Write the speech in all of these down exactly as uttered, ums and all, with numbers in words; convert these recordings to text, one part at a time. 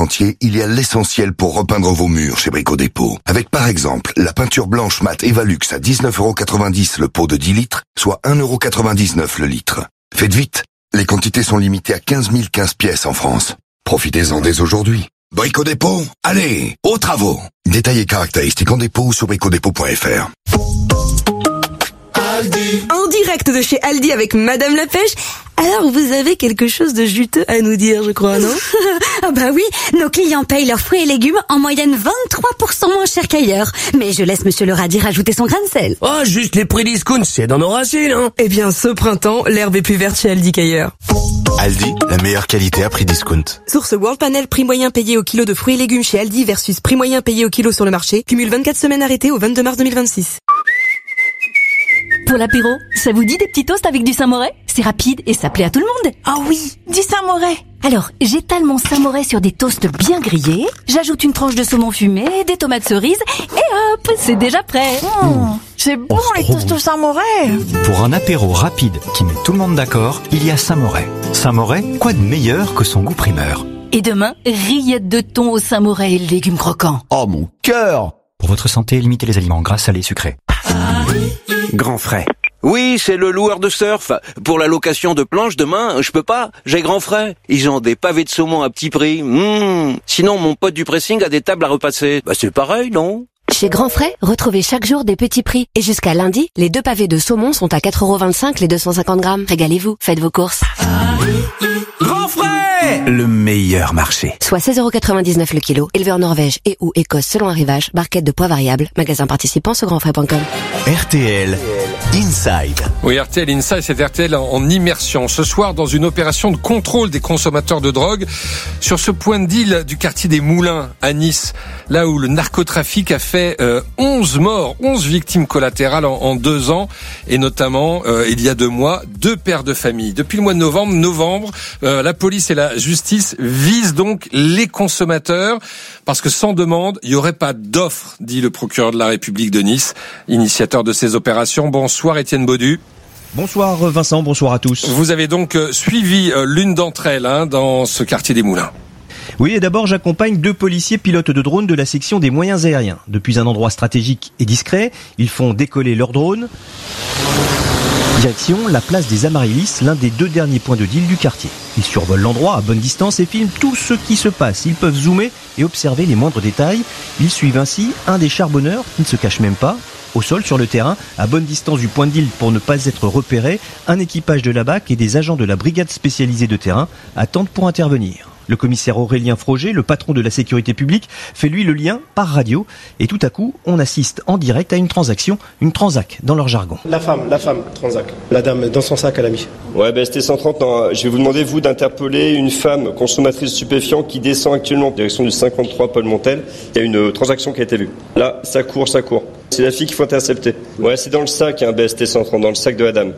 entier, il y a l'essentiel pour repeindre vos murs chez Brico Dépôt. Avec par exemple la peinture blanche mat Evalux à dix-neuf euros quatre-vingt-dix le pot de dix litres, soit un euro quatre-vingt-dix-neuf le litre. Faites vite, les quantités sont limitées à quinze mille quinze pièces en France. Profitez-en dès aujourd'hui. Brico Dépôt, allez, aux travaux. Détails et caractéristiques en dépôt ou sur brico dépôt point f r. Aldi. En direct de chez Aldi avec Madame la Pêche. Alors, vous avez quelque chose de juteux à nous dire, je crois, non? Ah bah oui, nos clients payent leurs fruits et légumes en moyenne vingt-trois pour cent moins cher qu'ailleurs. Mais je laisse Monsieur le radis rajouter son grain de sel. Oh, juste les prix discount, c'est dans nos racines, hein. Eh bien, ce printemps, l'herbe est plus verte chez Aldi qu'ailleurs. Aldi, la meilleure qualité à prix discount. Source World Panel, prix moyen payé au kilo de fruits et légumes chez Aldi versus prix moyen payé au kilo sur le marché. Cumule vingt-quatre semaines arrêtées au vingt-deux mars deux mille vingt-six. Pour l'apéro, ça vous dit des petits toasts avec du Saint-Moré? C'est rapide et ça plaît à tout le monde. Ah oui, du Saint-Moré. Alors, j'étale mon Saint-Moré sur des toasts bien grillés, j'ajoute une tranche de saumon fumé, des tomates cerises, et hop, c'est déjà prêt. Mmh, c'est bon, oh, les toasts au Saint-Moré. Pour un apéro rapide qui met tout le monde d'accord, il y a Saint-Moré. Saint-Moré, quoi de meilleur que son goût primeur? Et demain, rillettes de thon au Saint-Moré et légumes croquants. Oh mon cœur! Pour votre santé, limitez les aliments gras, salés, sucrés. Grand frais. Oui, c'est le loueur de surf. Pour la location de planches demain, je peux pas. J'ai grand frais. Ils ont des pavés de saumon à petit prix. Mmh. Sinon, mon pote du pressing a des tables à repasser. Bah, c'est pareil, non? Chez Grand Frais, retrouvez chaque jour des petits prix. Et jusqu'à lundi, les deux pavés de saumon sont à quatre euros vingt-cinq les deux cent cinquante grammes. Régalez-vous, faites vos courses. Grand Frais! Le meilleur marché. Soit seize euros quatre-vingt-dix-neuf le kilo, élevé en Norvège et ou Écosse selon arrivage, barquette de poids variable, magasin participant sur grand frais point com. R T L Inside. Oui, R T L Inside, c'est R T L en immersion. Ce soir, dans une opération de contrôle des consommateurs de drogue, sur ce point de deal du quartier des Moulins à Nice, là où le narcotrafic a fait euh, onze morts, onze victimes collatérales en, en deux ans, et notamment, euh, il y a deux mois, deux pères de famille. Depuis le mois de novembre, novembre, euh, la police et la justice visent donc les consommateurs, parce que sans demande, il n'y aurait pas d'offre, dit le procureur de la République de Nice, initiateur de ces opérations. Bonsoir Étienne Baudu. Bonsoir Vincent, bonsoir à tous. Vous avez donc suivi l'une d'entre elles hein, dans ce quartier des Moulins. Oui, et d'abord j'accompagne deux policiers pilotes de drones de la section des moyens aériens. Depuis un endroit stratégique et discret, ils font décoller leurs drones. Direction la place des Amaryllis, l'un des deux derniers points de deal du quartier. Ils survolent l'endroit à bonne distance et filment tout ce qui se passe. Ils peuvent zoomer et observer les moindres détails. Ils suivent ainsi un des charbonneurs qui ne se cache même pas. Au sol, sur le terrain, à bonne distance du point de deal pour ne pas être repéré, un équipage de la B A C et des agents de la brigade spécialisée de terrain attendent pour intervenir. Le commissaire Aurélien Froger, le patron de la sécurité publique, fait lui le lien par radio. Et tout à coup, on assiste en direct à une transaction, une transac dans leur jargon. La femme, la femme, transac. La dame, dans son sac, elle a mis. Ouais, ben c'était cent trente. Non, je vais vous demander, vous, d'interpeller une femme consommatrice stupéfiant qui descend actuellement en direction du cinquante-trois Paul Montel. Il y a une transaction qui a été vue. Là, ça court, ça court. C'est la fille qu'il faut intercepter. Ouais, c'est dans le sac, un hein, B S T cent trente, dans le sac de la dame.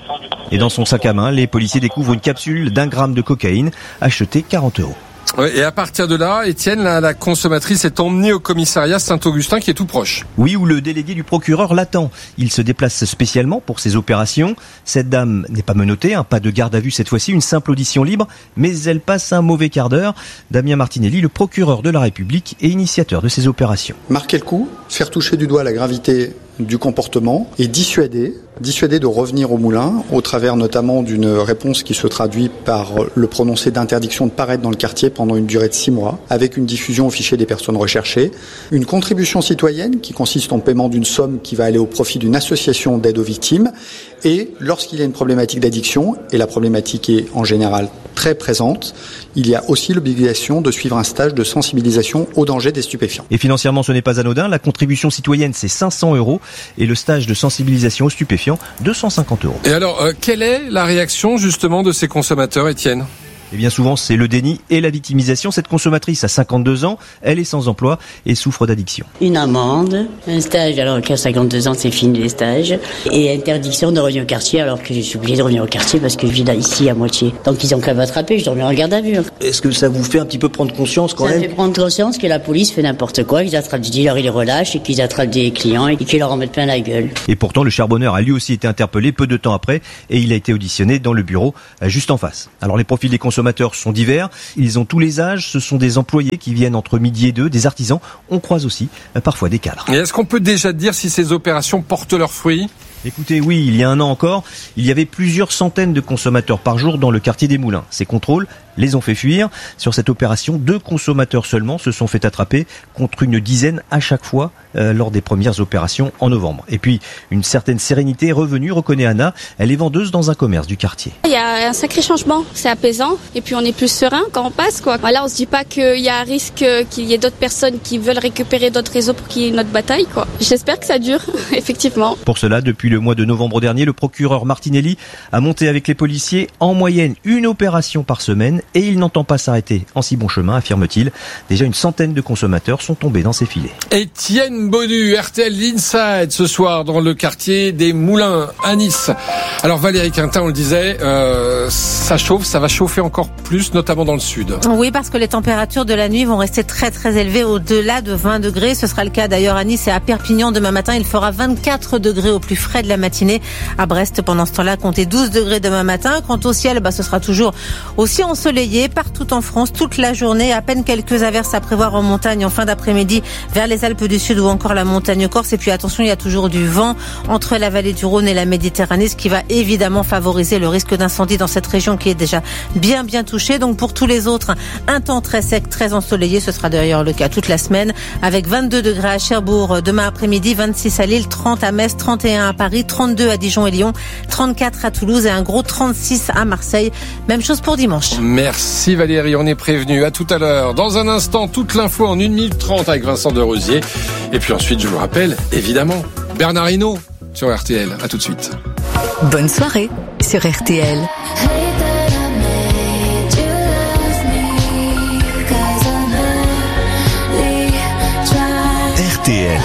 Et dans son sac à main, les policiers découvrent une capsule d'un gramme de cocaïne achetée quarante euros. Et à partir de là, Étienne, la, la consommatrice est emmenée au commissariat Saint-Augustin qui est tout proche. Oui, où le délégué du procureur l'attend. Il se déplace spécialement pour ces opérations. Cette dame n'est pas menottée, hein, pas de garde à vue cette fois-ci, une simple audition libre, mais elle passe un mauvais quart d'heure. Damien Martinelli, le procureur de la République et initiateur de ces opérations. Marquer le coup, faire toucher du doigt la gravité du comportement et dissuader, dissuader de revenir au moulin au travers notamment d'une réponse qui se traduit par le prononcé d'interdiction de paraître dans le quartier pendant une durée de six mois avec une diffusion au fichier des personnes recherchées, une contribution citoyenne qui consiste en paiement d'une somme qui va aller au profit d'une association d'aide aux victimes et lorsqu'il y a une problématique d'addiction, et la problématique est en général très présente, il y a aussi l'obligation de suivre un stage de sensibilisation au danger des stupéfiants. Et financièrement, ce n'est pas anodin. La contribution citoyenne, c'est cinq cents euros et le stage de sensibilisation aux stupéfiants, deux cent cinquante euros. Et alors, euh, quelle est la réaction justement de ces consommateurs, Étienne ? Et bien souvent, c'est le déni et la victimisation. Cette consommatrice a cinquante-deux ans, elle est sans emploi et souffre d'addiction. Une amende, un stage alors qu'à cinquante-deux ans c'est fini les stages, et interdiction de revenir au quartier alors que je suis obligée de revenir au quartier parce que je vis là, ici à moitié. Donc ils ont qu'à m'attraper, je dormais en garde à vue. Est-ce que ça vous fait un petit peu prendre conscience quand ça même ? Ça fait prendre conscience que la police fait n'importe quoi, qu'ils attrapent des dealers, ils les relâchent et qu'ils attrapent des clients et qu'ils leur en mettent plein la gueule. Et pourtant le charbonneur a lui aussi été interpellé peu de temps après et il a été auditionné dans le bureau juste en face. Alors les profils des consommateurs consommateurs sont divers. Ils ont tous les âges. Ce sont des employés qui viennent entre midi et deux, des artisans. On croise aussi euh, parfois des cadres. Et est-ce qu'on peut déjà dire si ces opérations portent leurs fruits ? Écoutez, oui, il y a un an encore, il y avait plusieurs centaines de consommateurs par jour dans le quartier des Moulins. Ces contrôles les ont fait fuir. Sur cette opération, deux consommateurs seulement se sont fait attraper contre une dizaine à chaque fois euh, lors des premières opérations en novembre. Et puis, une certaine sérénité est revenue, reconnaît Anna. Elle est vendeuse dans un commerce du quartier. Il y a un sacré changement, c'est apaisant et puis on est plus serein quand on passe, quoi. Là, on se dit pas qu'il y a un risque qu'il y ait d'autres personnes qui veulent récupérer d'autres réseaux pour qu'il y ait notre bataille, quoi. J'espère que ça dure, effectivement. Pour cela, depuis le mois de novembre dernier, le procureur Martinelli a monté avec les policiers en moyenne une opération par semaine et il n'entend pas s'arrêter en si bon chemin, affirme-t-il. Déjà une centaine de consommateurs sont tombés dans ses filets. Étienne Bonu, R T L Inside ce soir dans le quartier des Moulins à Nice. Alors Valérie Quintin, on le disait, euh, ça chauffe, ça va chauffer encore plus, notamment dans le sud. Oui, parce que les températures de la nuit vont rester très très élevées, au-delà de vingt degrés. Ce sera le cas d'ailleurs à Nice et à Perpignan. Demain matin, il fera vingt-quatre degrés au plus frais de la matinée. À Brest, pendant ce temps-là, comptez douze degrés demain matin. Quant au ciel, bah, ce sera toujours aussi ensoleillé partout en France toute la journée. À peine quelques averses à prévoir en montagne en fin d'après-midi vers les Alpes du Sud ou encore la montagne corse. Et puis attention, il y a toujours du vent entre la vallée du Rhône et la Méditerranée, ce qui va évidemment favoriser le risque d'incendie dans cette région qui est déjà bien bien touchée. Donc pour tous les autres, un temps très sec, très ensoleillé. Ce sera d'ailleurs le cas toute la semaine avec vingt-deux degrés à Cherbourg demain après-midi, vingt-six à Lille, trente à Metz, trente et un à Paris, trente-deux à Dijon et Lyon, trente-quatre à Toulouse et un gros trente-six à Marseille. Même chose pour dimanche. Merci Valérie, on est prévenu. À tout à l'heure. Dans un instant, toute l'info en une minute trente avec Vincent de Rosier. Et puis ensuite, je vous rappelle, évidemment, Bernard Hinault sur R T L. À tout de suite. Bonne soirée sur R T L. R T L,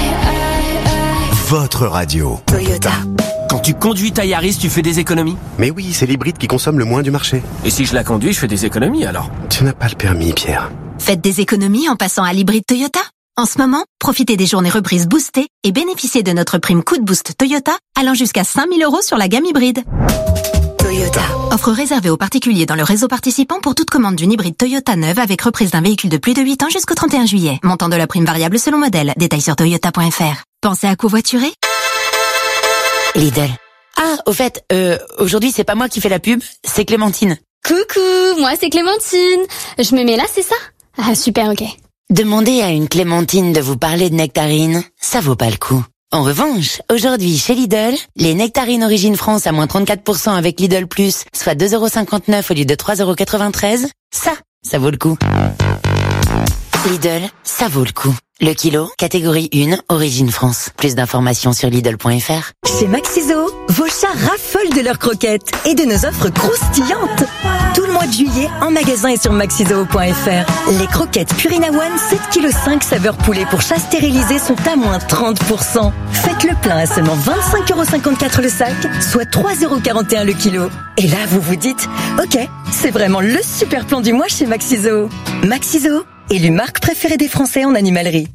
votre radio. Toyota. Quand tu conduis ta Yaris, tu fais des économies ? Mais oui, c'est l'hybride qui consomme le moins du marché. Et si je la conduis, je fais des économies alors ? Tu n'as pas le permis, Pierre. Faites des économies en passant à l'hybride Toyota. En ce moment, profitez des journées reprises boostées et bénéficiez de notre prime coup de boost Toyota allant jusqu'à cinq mille euros sur la gamme hybride. Toyota. Offre réservée aux particuliers dans le réseau participant pour toute commande d'une hybride Toyota neuve avec reprise d'un véhicule de plus de huit ans jusqu'au trente et un juillet. Montant de la prime variable selon modèle. Détails sur toyota point f r. Pensez à covoiturer ? Lidl. Ah, au fait, euh, aujourd'hui c'est pas moi qui fais la pub, c'est Clémentine. Coucou, moi c'est Clémentine. Je me mets là, c'est ça ? Ah super, ok. Demandez à une Clémentine de vous parler de nectarines, ça vaut pas le coup. En revanche, aujourd'hui chez Lidl, les nectarines Origine France à moins trente-quatre pour cent avec Lidl Plus, soit deux euros cinquante-neuf au lieu de trois euros quatre-vingt-treize, ça, ça vaut le coup. Lidl, ça vaut le coup. Le kilo, catégorie un, Origine France. Plus d'informations sur Lidl point f r. Chez Maxiso, vos chats raffolent de leurs croquettes et de nos offres croustillantes. Tout le mois de juillet, en magasin et sur maxiso point f r. Les croquettes Purina One sept virgule cinq kilos saveur poulet pour chat stérilisé sont à moins trente pour cent. Faites le plein à seulement vingt-cinq euros cinquante-quatre le sac, soit trois euros quarante et un le kilo. Et là, vous vous dites, ok, c'est vraiment le super plan du mois chez Maxiso. Maxiso, élu marque préférée des Français en animalerie.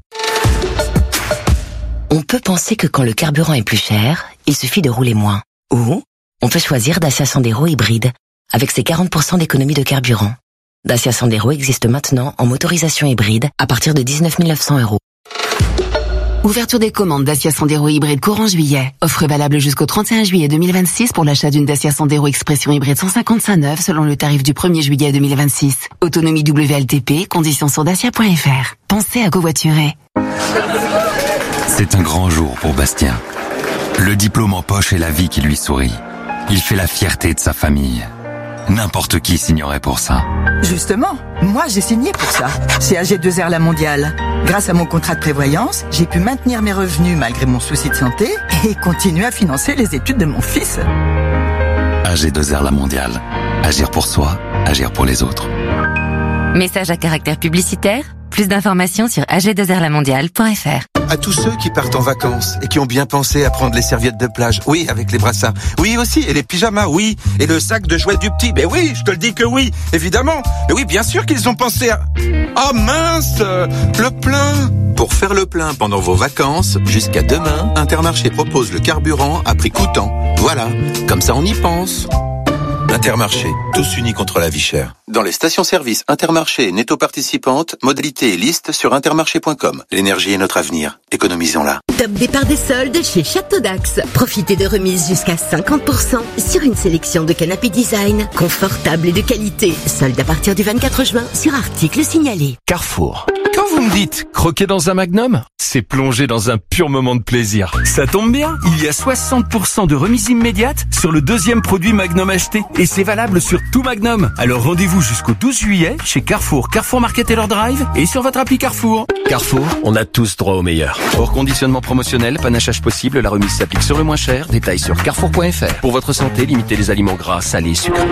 On peut penser que quand le carburant est plus cher, il suffit de rouler moins. Ou on peut choisir Dacia Sandero hybride, avec ses quarante pour cent d'économie de carburant. Dacia Sandero existe maintenant en motorisation hybride à partir de dix-neuf mille neuf cents euros. Ouverture des commandes Dacia Sandero hybride courant juillet. Offre valable jusqu'au trente et un juillet deux mille vingt-six pour l'achat d'une Dacia Sandero Expression hybride cent cinquante-cinq neuve selon le tarif du premier juillet deux mille vingt-six. Autonomie W L T P, conditions sur dacia point f r. Pensez à covoiturer. C'est un grand jour pour Bastien. Le diplôme en poche et la vie qui lui sourit. Il fait la fierté de sa famille. N'importe qui signerait pour ça. Justement, moi j'ai signé pour ça, chez A G deux R La Mondiale. Grâce à mon contrat de prévoyance, j'ai pu maintenir mes revenus malgré mon souci de santé et continuer à financer les études de mon fils. A G deux R La Mondiale. Agir pour soi, agir pour les autres. Message à caractère publicitaire. Plus d'informations sur a g deux r la mondiale point f r. À tous ceux qui partent en vacances et qui ont bien pensé à prendre les serviettes de plage, oui, avec les brassards, oui aussi, et les pyjamas, oui, et le sac de jouets du petit, mais oui, je te le dis que oui, évidemment, mais oui, bien sûr qu'ils ont pensé à... Oh mince, le plein. Pour faire le plein pendant vos vacances, jusqu'à demain, Intermarché propose le carburant à prix coûtant. Voilà, comme ça on y pense. Intermarché, tous unis contre la vie chère. Dans les stations-service Intermarché et Netto participantes, modalités et listes sur intermarché point com. L'énergie est notre avenir. Économisons-la. Top départ des soldes chez Château d'Axe. Profitez de remises jusqu'à cinquante pour cent sur une sélection de canapés design, confortables et de qualité. Soldes à partir du vingt-quatre juin sur articles signalés. Carrefour. Quand vous me dites croquer dans un Magnum, c'est plonger dans un pur moment de plaisir. Ça tombe bien, il y a soixante pour cent de remise immédiate sur le deuxième produit Magnum acheté. Et c'est valable sur tout Magnum. Alors rendez-vous jusqu'au douze juillet chez Carrefour, Carrefour Market et leur Drive et sur votre appli Carrefour. Carrefour, on a tous droit au meilleur. Hors conditionnement promotionnel, panachage possible, la remise s'applique sur le moins cher. Détails sur carrefour point f r. Pour votre santé, limitez les aliments gras, salés, sucrés.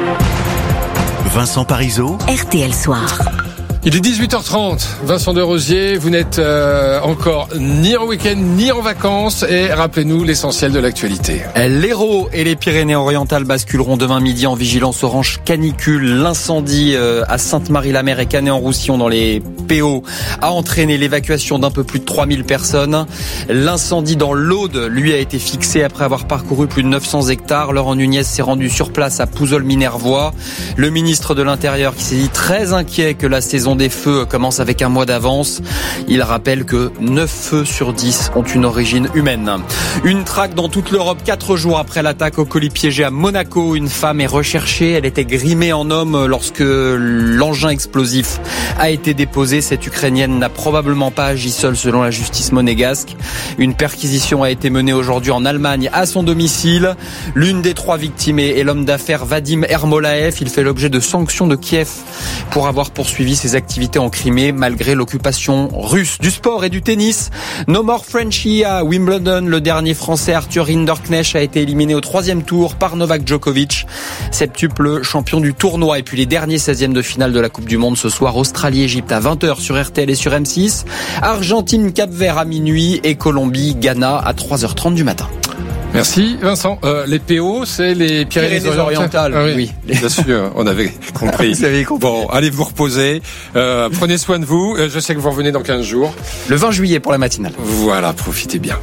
Vincent Parisot, R T L Soir. Il est dix-huit heures trente. Vincent Desrosiers, vous n'êtes euh, encore ni en week-end ni en vacances. Et rappelez-nous l'essentiel de l'actualité. L'Hérault et les Pyrénées-Orientales basculeront demain midi en vigilance orange canicule. L'incendie euh, à Sainte-Marie-la-Mer et Canet-en-Roussillon dans les P O a entraîné l'évacuation d'un peu plus de trois mille personnes. L'incendie dans l'Aude, lui, a été fixé après avoir parcouru plus de neuf cents hectares. Laurent Nunez s'est rendu sur place à Pouzol-Minervois. Le ministre de l'Intérieur qui s'est dit très inquiet que la saison des feux commence avec un mois d'avance. Il rappelle que neuf feux sur dix ont une origine humaine. Une traque dans toute l'Europe quatre jours après l'attaque au colis piégé à Monaco. Une femme est recherchée. Elle était grimée en homme lorsque l'engin explosif a été déposé. Cette Ukrainienne n'a probablement pas agi seule selon la justice monégasque. Une perquisition a été menée aujourd'hui en Allemagne à son domicile. L'une des trois victimes est l'homme d'affaires Vadim Ermolaev. Il fait l'objet de sanctions de Kiev pour avoir poursuivi ses activités en Crimée malgré l'occupation russe. Du sport et du tennis. No more Frenchie à Wimbledon. Le dernier français Arthur Rinderknecht a été éliminé au troisième tour par Novak Djokovic, septuple champion du tournoi. Et puis les derniers seizièmes de finale de la Coupe du Monde ce soir. Australie-Égypte à vingt heures sur R T L et sur M six. Argentine-Cap-Vert à minuit et Colombie-Ghana à trois heures trente du matin. Merci Vincent. Euh, les P O, c'est les Pyrénées-Orientales. Ah oui, oui. Bien sûr, on avait compris. Vous avez compris. Bon, allez vous reposer. Euh, prenez soin de vous. Je sais que vous revenez dans quinze jours. Le vingt juillet pour la matinale. Voilà, profitez bien.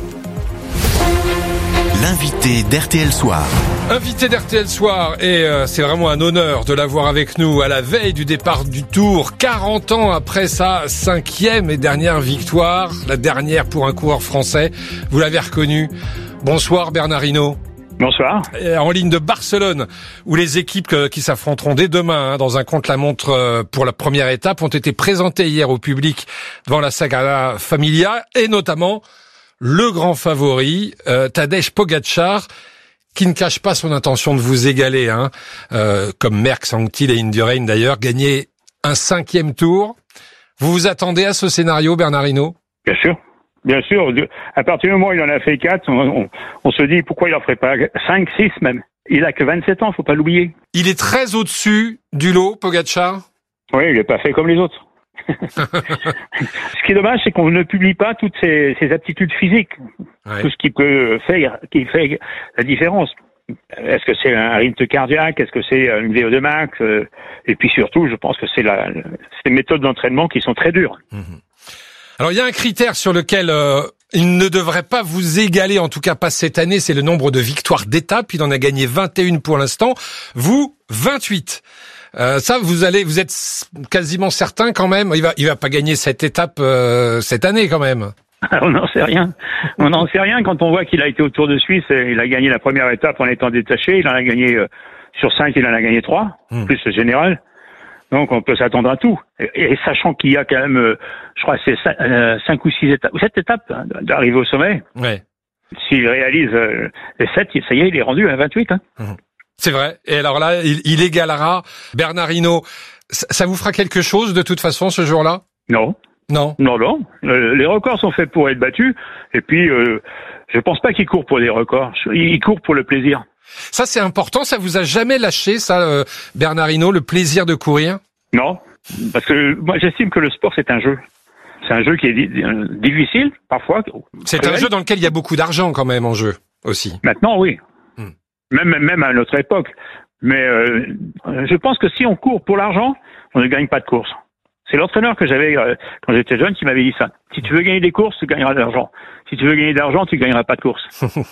L'invité d'R T L Soir. Invité d'R T L Soir, et euh, c'est vraiment un honneur de l'avoir avec nous à la veille du départ du Tour, quarante ans après sa cinquième et dernière victoire, la dernière pour un coureur français. Vous l'avez reconnu. Bonsoir Bernard Hinault. Bonsoir. En ligne de Barcelone, où les équipes qui s'affronteront dès demain hein, dans un contre-la-montre pour la première étape ont été présentées hier au public devant la Sagrada Familia, et notamment le grand favori, euh, Tadej Pogačar, qui ne cache pas son intention de vous égaler, hein, euh, comme Merckx, Anquetil et Indurain d'ailleurs, gagner un cinquième tour. Vous vous attendez à ce scénario, Bernard Hinault ? Bien sûr. Bien sûr, à partir du moment où il en a fait quatre, on, on, on se dit pourquoi il en ferait pas cinq, six même. Il a que vingt-sept ans, faut pas l'oublier. Il est très au-dessus du lot, Pogačar. Oui, il est pas fait comme les autres. Ce qui est dommage, c'est qu'on ne publie pas toutes ses, ses aptitudes physiques, ouais. Tout ce qui peut faire, qui fait la différence. Est-ce que c'est un rythme cardiaque? Est-ce que c'est une V O deux max? Et puis surtout, je pense que c'est la, ces méthodes d'entraînement qui sont très dures. Mmh. Alors il y a un critère sur lequel euh, il ne devrait pas vous égaler, en tout cas pas cette année, c'est le nombre de victoires d'étape. Il en a gagné vingt et un pour l'instant. Vous, vingt-huit. Euh, ça, vous allez, vous êtes quasiment certain quand même. Il va, il va pas gagner cette étape euh, cette année quand même. On n'en sait rien. On n'en sait rien quand on voit qu'il a été au Tour de Suisse. Et il a gagné la première étape en étant détaché. Il en a gagné euh, sur cinq, il en a gagné trois, mmh. plus le général. Donc on peut s'attendre à tout. Et, et sachant qu'il y a quand même, euh, je crois, c'est cinq, euh, cinq ou six étapes, ou sept étapes hein, d'arriver au sommet. Ouais. S'il réalise euh, les sept, ça y est, il est rendu à vingt-huit. Hein. Mmh. C'est vrai. Et alors là, il, il égalera Bernard Hinault. Ça, ça vous fera quelque chose de toute façon ce jour-là? Non. Non. Non, non. Euh, les records sont faits pour être battus. Et puis, euh, je pense pas qu'il court pour des records. Il court pour le plaisir. Ça, c'est important. Ça vous a jamais lâché, ça, euh, Bernard Hinault, le plaisir de courir? Non. Parce que moi, j'estime que le sport, c'est un jeu. C'est un jeu qui est di- difficile, parfois. C'est un jeu dans lequel il y a beaucoup d'argent, quand même, en jeu, aussi. Maintenant, oui. Hmm. Même, même à notre époque. Mais euh, je pense que si on court pour l'argent, on ne gagne pas de course. C'est l'entraîneur que j'avais euh, quand j'étais jeune qui m'avait dit ça. Si tu veux gagner des courses, tu gagneras de l'argent. Si tu veux gagner de l'argent, tu gagneras pas de courses.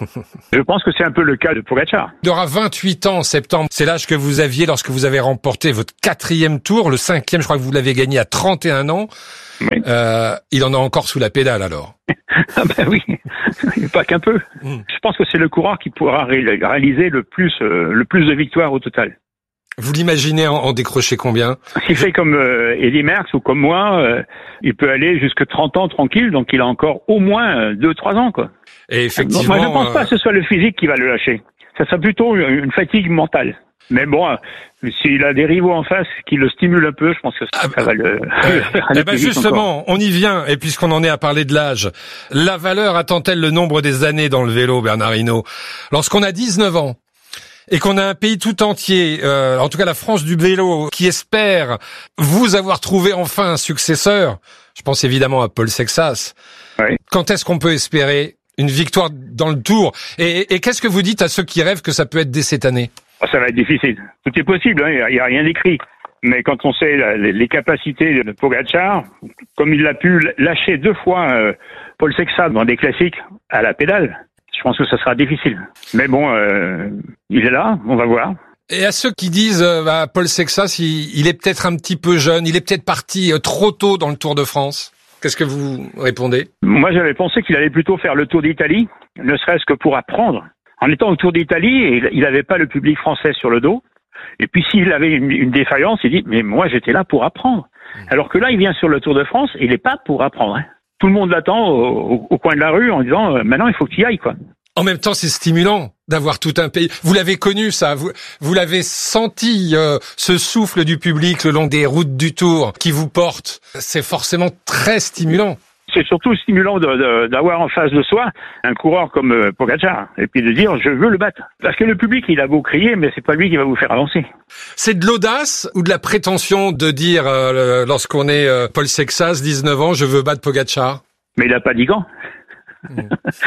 Je pense que c'est un peu le cas de Pogačar. Il aura vingt-huit ans en septembre. C'est l'âge que vous aviez lorsque vous avez remporté votre quatrième tour. Le cinquième, je crois que vous l'avez gagné à trente et un ans. Oui. Euh, il en a encore sous la pédale alors. Ah ben oui, pas qu'un peu. Mm. Je pense que c'est le coureur qui pourra ré- réaliser le plus, euh, le plus de victoires au total. Vous l'imaginez en, en décrocher combien? S'il fait comme euh, Eddy Merckx ou comme moi, euh, il peut aller jusque trente ans tranquille, donc il a encore au moins deux trois ans, quoi. Et effectivement... Donc, moi, je ne pense pas que ce soit le physique qui va le lâcher. Ça sera plutôt une fatigue mentale. Mais bon, euh, s'il a des rivaux en face qui le stimulent un peu, je pense que ça, ça va le... Euh, eh ben justement, encore. On y vient, et puisqu'on en est à parler de l'âge, la valeur attend-elle le nombre des années dans le vélo, Bernard Hinault? Lorsqu'on a dix-neuf ans, et qu'on a un pays tout entier, euh, en tout cas la France du vélo, qui espère vous avoir trouvé enfin un successeur, je pense évidemment à Paul Sexas. Oui. Quand est-ce qu'on peut espérer une victoire dans le Tour? Et, et qu'est-ce que vous dites à ceux qui rêvent que ça peut être dès cette année? Ça va être difficile. Tout est possible, hein, il n'y a, a rien d'écrit. Mais quand on sait la, les capacités de Pogačar, comme il a pu lâcher deux fois euh, Paul Sexas dans des classiques à la pédale, je pense que ça sera difficile. Mais bon, euh, il est là, on va voir. Et à ceux qui disent, euh, bah, Paul Sexas, il, il est peut-être un petit peu jeune, il est peut-être parti euh, trop tôt dans le Tour de France. Qu'est-ce que vous répondez? Moi, j'avais pensé qu'il allait plutôt faire le Tour d'Italie, ne serait-ce que pour apprendre. En étant au Tour d'Italie, il n'avait pas le public français sur le dos. Et puis s'il avait une, une défaillance, il dit « mais moi j'étais là pour apprendre ». Alors que là, il vient sur le Tour de France, il n'est pas pour apprendre. Hein. Tout le monde l'attend au, au, au coin de la rue en disant euh, « maintenant il faut que tu y ailles ». Quoi. En même temps, c'est stimulant d'avoir tout un pays. Vous l'avez connu, ça. Vous, vous l'avez senti, euh, ce souffle du public le long des routes du Tour qui vous porte. C'est forcément très stimulant. C'est surtout stimulant de, de, d'avoir en face de soi un coureur comme euh, Pogačar et puis de dire je veux le battre. Parce que le public, il a beau crier, mais c'est pas lui qui va vous faire avancer. C'est de l'audace ou de la prétention de dire euh, lorsqu'on est euh, Paul Sexas, dix-neuf ans, je veux battre Pogačar? Mais il a pas dit quand. Mmh.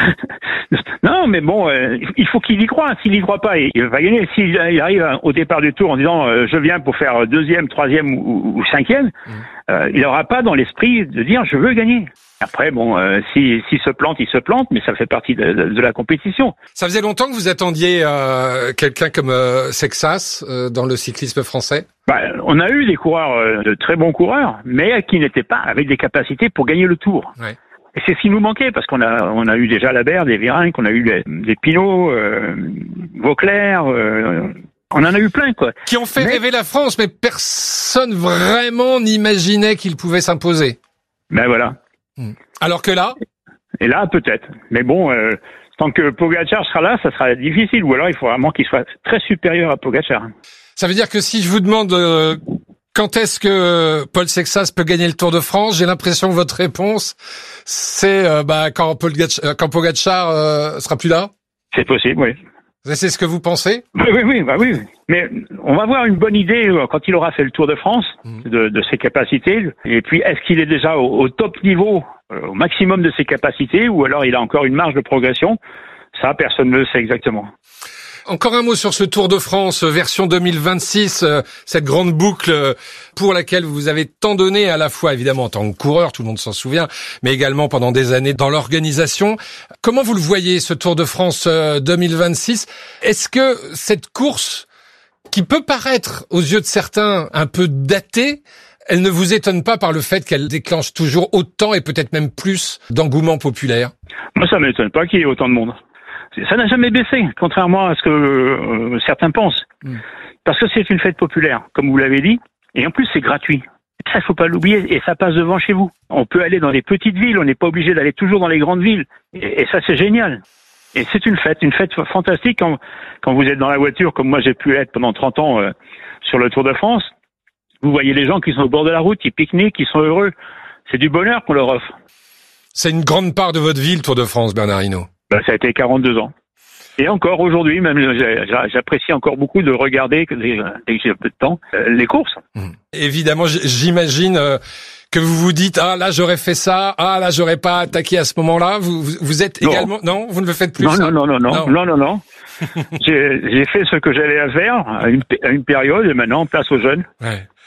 Non, mais bon, euh, il faut qu'il y croie. S'il y croit pas, il va gagner. S'il arrive au départ du Tour en disant euh, je viens pour faire deuxième, troisième ou, ou cinquième, mmh. euh, il n'aura pas dans l'esprit de dire je veux gagner. Après, bon, euh, s'il si se plante, il se plante, mais ça fait partie de, de, de la compétition. Ça faisait longtemps que vous attendiez euh, quelqu'un comme euh, Sexas euh, dans le cyclisme français? Bah, on a eu des coureurs, euh, de très bons coureurs, mais qui n'étaient pas avec des capacités pour gagner le Tour. Ouais. Et c'est ce qui nous manquait, parce qu'on a on a eu déjà Labert, des Virenque, on a eu des, des Pinot, euh, Vauclair, euh, on en a eu plein, quoi. Qui ont fait mais... rêver la France, mais personne vraiment n'imaginait qu'ils pouvaient s'imposer. Ben voilà. Alors que là? Et là, peut-être. Mais bon, euh, tant que Pogačar sera là, ça sera difficile. Ou alors, il faut vraiment qu'il soit très supérieur à Pogačar. Ça veut dire que si je vous demande euh, quand est-ce que Paul Sexas peut gagner le Tour de France, j'ai l'impression que votre réponse, c'est euh, bah, quand, Paul Gach- quand Pogačar euh, sera plus là? C'est possible, oui. C'est ce que vous pensez? Oui, oui, oui, bah oui. Mais on va avoir une bonne idée quand il aura fait le Tour de France mmh. de, de ses capacités. Et puis, est-ce qu'il est déjà au, au top niveau, au maximum de ses capacités, ou alors il a encore une marge de progression? Ça, personne ne le sait exactement. Encore un mot sur ce Tour de France version deux mille vingt-six, euh, cette grande boucle euh, pour laquelle vous avez tant donné, à la fois évidemment en tant que coureur, tout le monde s'en souvient, mais également pendant des années dans l'organisation. Comment vous le voyez, ce Tour de France euh, deux mille vingt-six? Est-ce que cette course, qui peut paraître aux yeux de certains un peu datée, elle ne vous étonne pas par le fait qu'elle déclenche toujours autant et peut-être même plus d'engouement populaire? Moi, ça m'étonne pas qu'il y ait autant de monde. Ça n'a jamais baissé, contrairement à ce que euh, certains pensent. Mmh. Parce que c'est une fête populaire, comme vous l'avez dit, et en plus c'est gratuit. Ça, il faut pas l'oublier, et ça passe devant chez vous. On peut aller dans les petites villes, on n'est pas obligé d'aller toujours dans les grandes villes. Et, et ça, c'est génial. Et c'est une fête, une fête fantastique quand, quand vous êtes dans la voiture, comme moi j'ai pu être pendant trente ans euh, sur le Tour de France. Vous voyez les gens qui sont au bord de la route, qui pique-niquent, qui sont heureux. C'est du bonheur qu'on leur offre. C'est une grande part de votre vie, le Tour de France, Bernard Hinault. Ben, ça a été quarante-deux ans. Et encore aujourd'hui, même j'apprécie encore beaucoup de regarder, dès que j'ai un peu de temps, euh, les courses. Mmh. Évidemment, j'imagine euh, que vous vous dites « Ah, là, j'aurais fait ça. Ah, là, j'aurais pas attaqué à ce moment-là. » Vous, vous êtes non. également... Non, vous ne le faites plus, non, ça non, non, non, non, non, non, non. j'ai, j'ai fait ce que j'allais à faire à une, à une période, et maintenant, place aux jeunes. Ouais.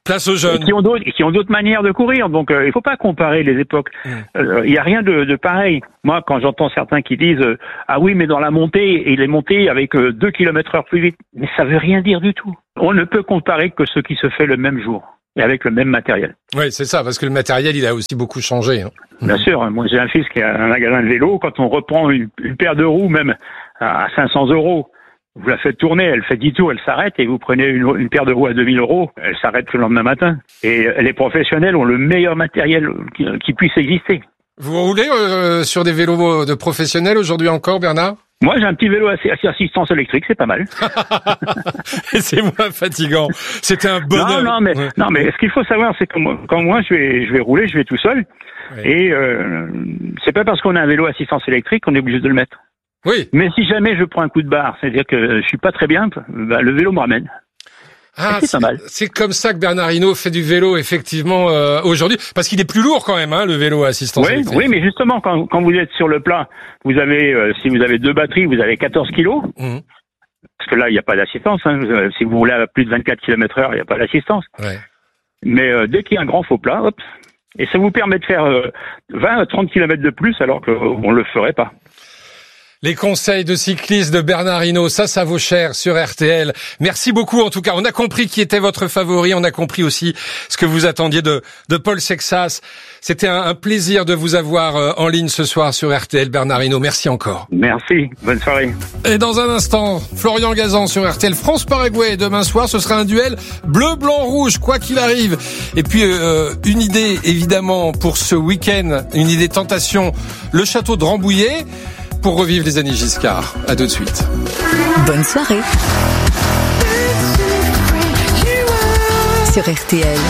Place aux jeunes. Et qui ont d'autres, qui ont d'autres manières de courir. Donc, euh, il faut pas comparer les époques. Il mmh. n'y euh, a rien de, de pareil. Moi, quand j'entends certains qui disent euh, ah oui, mais dans la montée, il est monté avec euh, deux kilomètres heure plus vite. Mais ça veut rien dire du tout. On ne peut comparer que ce qui se fait le même jour et avec le même matériel. Oui, c'est ça, parce que le matériel, il a aussi beaucoup changé. Hein. Bien mmh. sûr. Moi, j'ai un fils qui a un magasin de vélo. Quand on reprend une, une paire de roues, même à cinq cents euros. Vous la faites tourner, elle fait dix tours, elle s'arrête, et vous prenez une, une paire de roues à deux mille euros, elle s'arrête le lendemain matin. Et les professionnels ont le meilleur matériel qui, qui puisse exister. Vous roulez euh, sur des vélos de professionnels aujourd'hui encore, Bernard ? Moi, j'ai un petit vélo à assistance électrique, c'est pas mal. C'est moins fatigant. C'était un bonheur. Non, non, mais, ouais. non, mais ce qu'il faut savoir, c'est que moi, quand moi je vais, je vais rouler, je vais tout seul. Oui. Et euh, c'est pas parce qu'on a un vélo à assistance électrique qu'on est obligé de le mettre. Oui. Mais si jamais je prends un coup de barre, c'est-à-dire que je suis pas très bien, bah, le vélo me ramène. Ah, c'est, c'est pas mal. C'est comme ça que Bernard Hinault fait du vélo, effectivement, euh, aujourd'hui. Parce qu'il est plus lourd quand même, hein, le vélo à assistance oui, électrique. Oui, mais justement, quand, quand vous êtes sur le plat, vous avez, euh, si vous avez deux batteries, vous avez quatorze kilos. Mmh. Parce que là, il n'y a pas d'assistance, hein. Si vous roulez à plus de vingt-quatre kilomètres heure, il n'y a pas d'assistance. Ouais. Mais euh, dès qu'il y a un grand faux plat, hop. Et ça vous permet de faire euh, vingt à trente kilomètres de plus, alors qu'on ne le ferait pas. Les conseils de cyclistes de Bernard Hinault, ça, ça vaut cher sur R T L. Merci beaucoup, en tout cas. On a compris qui était votre favori. On a compris aussi ce que vous attendiez de, de Paul Sexas. C'était un, un plaisir de vous avoir euh, en ligne ce soir sur R T L, Bernard Hinault. Merci encore. Merci. Bonne soirée. Et dans un instant, Florian Gazan sur R T L. France-Paraguay. Demain soir, ce sera un duel bleu-blanc-rouge, quoi qu'il arrive. Et puis, euh, une idée, évidemment, pour ce week-end. Une idée tentation. Le château de Rambouillet. Pour revivre les années Giscard. À tout de suite. Bonne soirée. Sur R T L.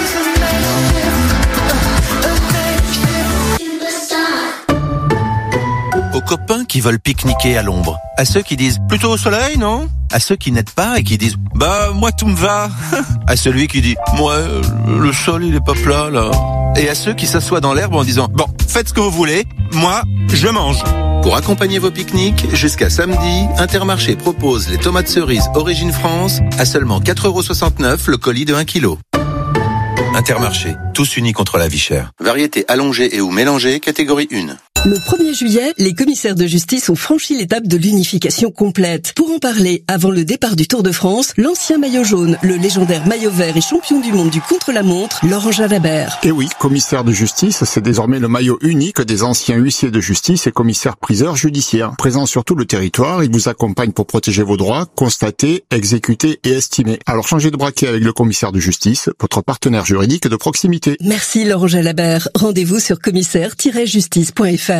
Aux copains qui veulent pique-niquer à l'ombre. À ceux qui disent plutôt au soleil, non ? À ceux qui n'aident pas et qui disent bah moi tout me va. À celui qui dit moi le sol il est pas plat là. Et à ceux qui s'assoient dans l'herbe en disant bon faites ce que vous voulez, moi je mange. Pour accompagner vos pique-niques, jusqu'à samedi, Intermarché propose les tomates cerises Origine France à seulement quatre euros soixante-neuf le colis de un kilo. Intermarché, tous unis contre la vie chère. Variété allongée et ou mélangée, catégorie un. Le premier juillet, les commissaires de justice ont franchi l'étape de l'unification complète. Pour en parler, avant le départ du Tour de France, l'ancien maillot jaune, le légendaire maillot vert et champion du monde du contre-la-montre, Laurent Jalabert. Et oui, commissaire de justice, c'est désormais le maillot unique des anciens huissiers de justice et commissaires-priseurs judiciaires. Présents sur tout le territoire, ils vous accompagnent pour protéger vos droits, constater, exécuter et estimer. Alors changez de braquet avec le commissaire de justice, votre partenaire juridique de proximité. Merci Laurent Jalabert. Rendez-vous sur commissaire tiret justice point f r.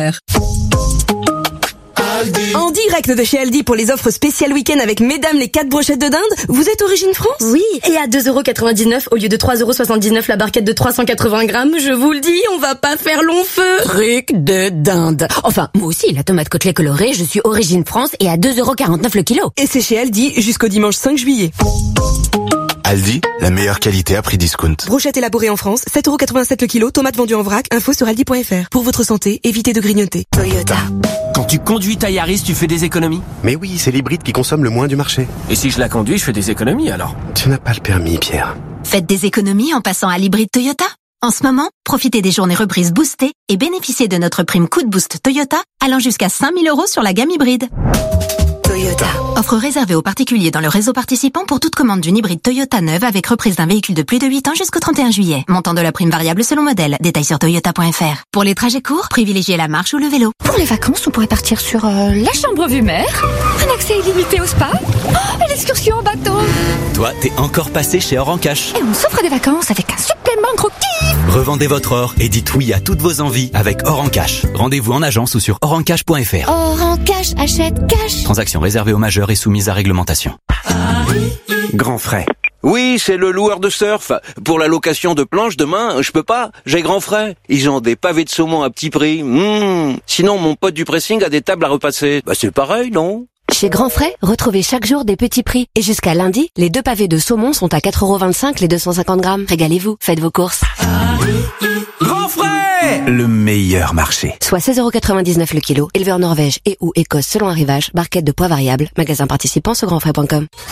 En direct de chez Aldi pour les offres spéciales week-end avec mesdames les quatre brochettes de dinde. Vous êtes Origine France ? Oui, et à deux euros quatre-vingt-dix-neuf au lieu de trois euros soixante-dix-neuf la barquette de trois cent quatre-vingts grammes, je vous le dis, on va pas faire long feu. Truc de dinde. Enfin, moi aussi, la tomate côtelée colorée, je suis Origine France et à deux euros quarante-neuf le kilo. Et c'est chez Aldi jusqu'au dimanche cinq juillet. Aldi, la meilleure qualité à prix discount. Brochette élaborée en France, sept euros quatre-vingt-sept le kilo, tomates vendues en vrac, info sur aldi point f r. Pour votre santé, évitez de grignoter. Toyota. Quand tu conduis ta Yaris, tu fais des économies ? Mais oui, c'est l'hybride qui consomme le moins du marché. Et si je la conduis, je fais des économies alors ? Tu n'as pas le permis, Pierre. Faites des économies en passant à l'hybride Toyota. En ce moment, profitez des journées reprises boostées et bénéficiez de notre prime coup de boost Toyota allant jusqu'à cinq mille euros sur la gamme hybride. Toyota. Offre réservée aux particuliers dans le réseau participant pour toute commande d'une hybride Toyota neuve avec reprise d'un véhicule de plus de huit ans jusqu'au trente et un juillet. Montant de la prime variable selon modèle. Détails sur toyota point f r. Pour les trajets courts, privilégiez la marche ou le vélo. Pour les vacances, on pourrait partir sur euh, la chambre vue mer, un accès illimité au spa, oh, et l'excursion en bateau. Toi, t'es encore passé chez Or en Cash. Et on s'offre des vacances avec un supplément gros kiff. Revendez votre or et dites oui à toutes vos envies avec Or en Cash. Rendez-vous en agence ou sur or en cash point f r. Or en Cash, achète cash. Transaction réservée aux majeurs et soumise à réglementation. Grand frais. Oui, c'est le loueur de surf. Pour la location de planches demain, je peux pas. J'ai grand frais. Ils ont des pavés de saumon à petit prix. Mmh. Sinon, mon pote du pressing a des tables à repasser. Bah, c'est pareil, non? Chez Grand Frais, retrouvez chaque jour des petits prix. Et jusqu'à lundi, les deux pavés de saumon sont à quatre euros vingt-cinq les deux cent cinquante grammes. Régalez-vous, faites vos courses. Grand Frais, le meilleur marché. Soit seize euros quatre-vingt-dix-neuf le kilo, élevé en Norvège et ou Écosse selon arrivage, barquette de poids variable, magasin participant sur grand frais point com.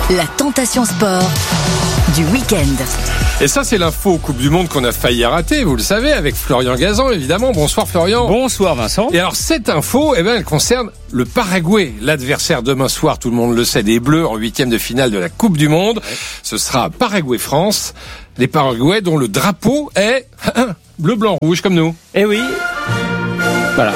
La tentation sport du week-end. Et ça, c'est l'info Coupe du Monde qu'on a failli rater, vous le savez, avec Florian Gazan, évidemment. Bonsoir Florian. Bonsoir Vincent. Et alors, cette info, eh ben, elle concerne le Paraguay, l'adversaire demain soir, tout le monde le sait, des Bleus en huitième de finale de la Coupe du Monde. Ouais. Ce sera Paraguay-France. Les Paraguayens dont le drapeau est bleu, blanc, rouge, comme nous. Eh oui. Voilà.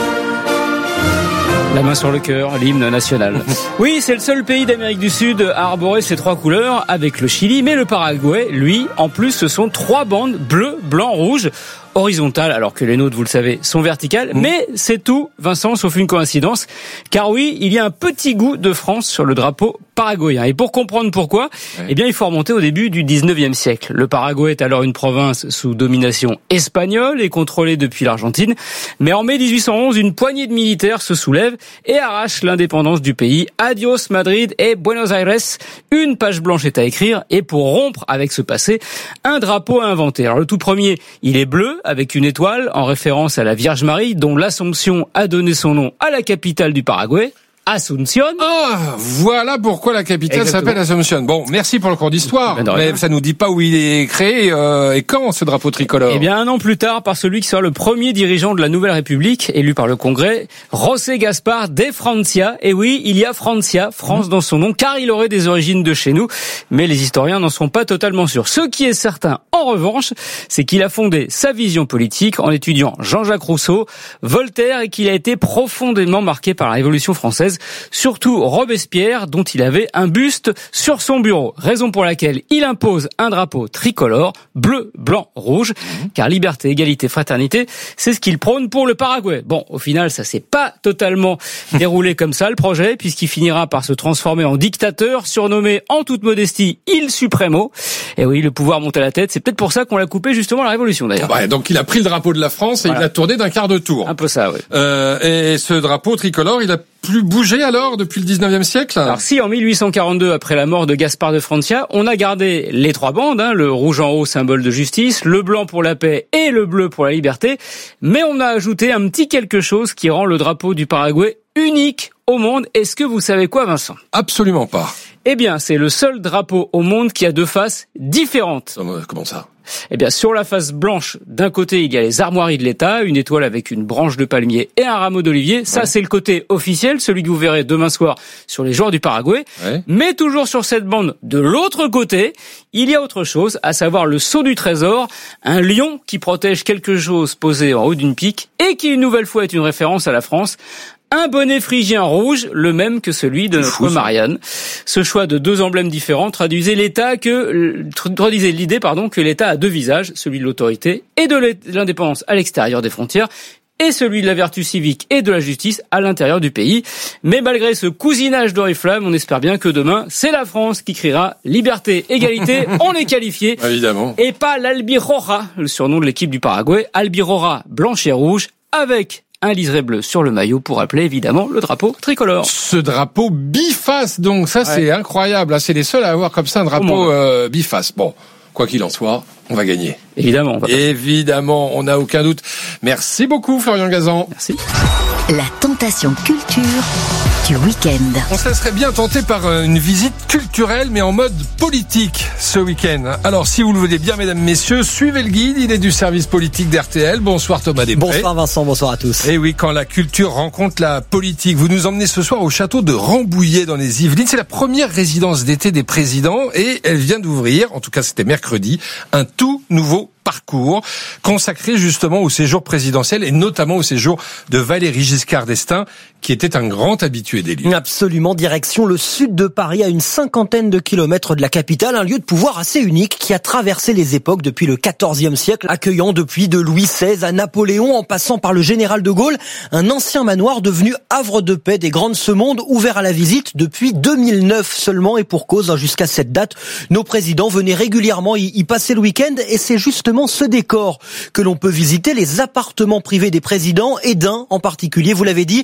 La main sur le cœur, l'hymne national. Oui, c'est le seul pays d'Amérique du Sud à arborer ces trois couleurs avec le Chili, mais le Paraguay, lui, en plus, ce sont trois bandes bleu, blanc, rouge, horizontales, alors que les nôtres, vous le savez, sont verticales. Mmh. Mais c'est tout, Vincent, sauf une coïncidence. Car oui, il y a un petit goût de France sur le drapeau paraguayen. Et pour comprendre pourquoi, ouais. eh bien, il faut remonter au début du dix-neuvième siècle. Le Paraguay est alors une province sous domination espagnole et contrôlée depuis l'Argentine. Mais en mai dix-huit cent onze, une poignée de militaires se soulève et arrache l'indépendance du pays. Adios Madrid et Buenos Aires. Une page blanche est à écrire et pour rompre avec ce passé, un drapeau à inventer. Alors le tout premier, il est bleu avec une étoile en référence à la Vierge Marie dont l'Assomption a donné son nom à la capitale du Paraguay. Asunción. Ah, voilà pourquoi la capitale Exactement. s'appelle Asunción. Bon, merci pour le cours d'histoire, ben mais ça nous dit pas où il est créé euh, et quand ce drapeau tricolore. Eh bien, un an plus tard, par celui qui sera le premier dirigeant de la Nouvelle République, élu par le Congrès, José Gaspar de Francia. Et oui, il y a Francia, France mmh. dans son nom, car il aurait des origines de chez nous, mais les historiens n'en sont pas totalement sûrs. Ce qui est certain, en revanche, c'est qu'il a fondé sa vision politique en étudiant Jean-Jacques Rousseau, Voltaire et qu'il a été profondément marqué par la Révolution française. Surtout Robespierre, dont il avait un buste sur son bureau. Raison pour laquelle il impose un drapeau tricolore, bleu, blanc, rouge, mmh. car liberté, égalité, fraternité, c'est ce qu'il prône pour le Paraguay. Bon, au final, ça s'est pas totalement déroulé comme ça, le projet, puisqu'il finira par se transformer en dictateur, surnommé en toute modestie Il Supremo. Et oui, le pouvoir monte à la tête, c'est peut-être pour ça qu'on l'a coupé justement à la Révolution, d'ailleurs. Ouais, donc il a pris le drapeau de la France et voilà. il l'a tourné d'un quart de tour. Un peu ça, oui. Euh, et ce drapeau tricolore, il a plus bougé alors depuis le dix-neuvième siècle? Alors si en mille huit cent quarante-deux, après la mort de Gaspard de Francia, on a gardé les trois bandes, hein, le rouge en haut, symbole de justice, le blanc pour la paix et le bleu pour la liberté, mais on a ajouté un petit quelque chose qui rend le drapeau du Paraguay unique au monde. Est-ce que vous savez quoi, Vincent? Absolument pas. Eh bien, c'est le seul drapeau au monde qui a deux faces différentes. Comment ça? Eh bien, sur la face blanche, d'un côté, il y a les armoiries de l'État, une étoile avec une branche de palmier et un rameau d'olivier. Ça, ouais. c'est le côté officiel, celui que vous verrez demain soir sur les joueurs du Paraguay. Ouais. Mais toujours sur cette bande, de l'autre côté, il y a autre chose, à savoir le sceau du trésor, un lion qui protège quelque chose posé en haut d'une pique et qui, une nouvelle fois, est une référence à la France. Un bonnet phrygien rouge, le même que celui de notre fou, Marianne. Ce choix de deux emblèmes différents traduisait l'état que, traduisait l'idée, pardon, que l'État a deux visages, celui de l'autorité et de l'indépendance à l'extérieur des frontières, et celui de la vertu civique et de la justice à l'intérieur du pays. Mais malgré ce cousinage d'oriflamme, on espère bien que demain, c'est la France qui criera liberté, égalité, on est qualifié. Évidemment. Et pas l'Albiroja, le surnom de l'équipe du Paraguay. Albiroja blanche et rouge, avec un liseré bleu sur le maillot pour appeler évidemment le drapeau tricolore. Ce drapeau biface, donc ça ouais. c'est incroyable. C'est les seuls à avoir comme ça un drapeau euh, biface. Bon, quoi qu'il en soit, on va gagner. Évidemment. On va Évidemment, on n'a aucun doute. Merci beaucoup Florian Gazan. Merci. La tentation culture du week-end. On se laisserait bien tenter par une visite culturelle, mais en mode politique ce week-end. Alors, si vous le voulez bien, mesdames, messieurs, suivez le guide. Il est du service politique d'R T L. Bonsoir Thomas Després. Bonsoir Vincent, bonsoir à tous. Et oui, quand la culture rencontre la politique, vous nous emmenez ce soir au château de Rambouillet dans les Yvelines. C'est la première résidence d'été des présidents et elle vient d'ouvrir, en tout cas c'était mercredi, un tout nouveau parcours consacré justement au séjour présidentiel et notamment au séjour de Valéry Giscard d'Estaing, qui était un grand habitué des lieux. Absolument, direction le sud de Paris, à une cinquantaine de kilomètres de la capitale, un lieu de pouvoir assez unique qui a traversé les époques depuis le quatorzième siècle, accueillant depuis de Louis seize à Napoléon, en passant par le général de Gaulle, un ancien manoir devenu havre de paix des grands de ce monde, ouvert à la visite depuis deux mille neuf seulement, et pour cause, jusqu'à cette date, nos présidents venaient régulièrement y, y passer le week-end, et c'est justement ce décor que l'on peut visiter, les appartements privés des présidents, et d'un en particulier, vous l'avez dit, celui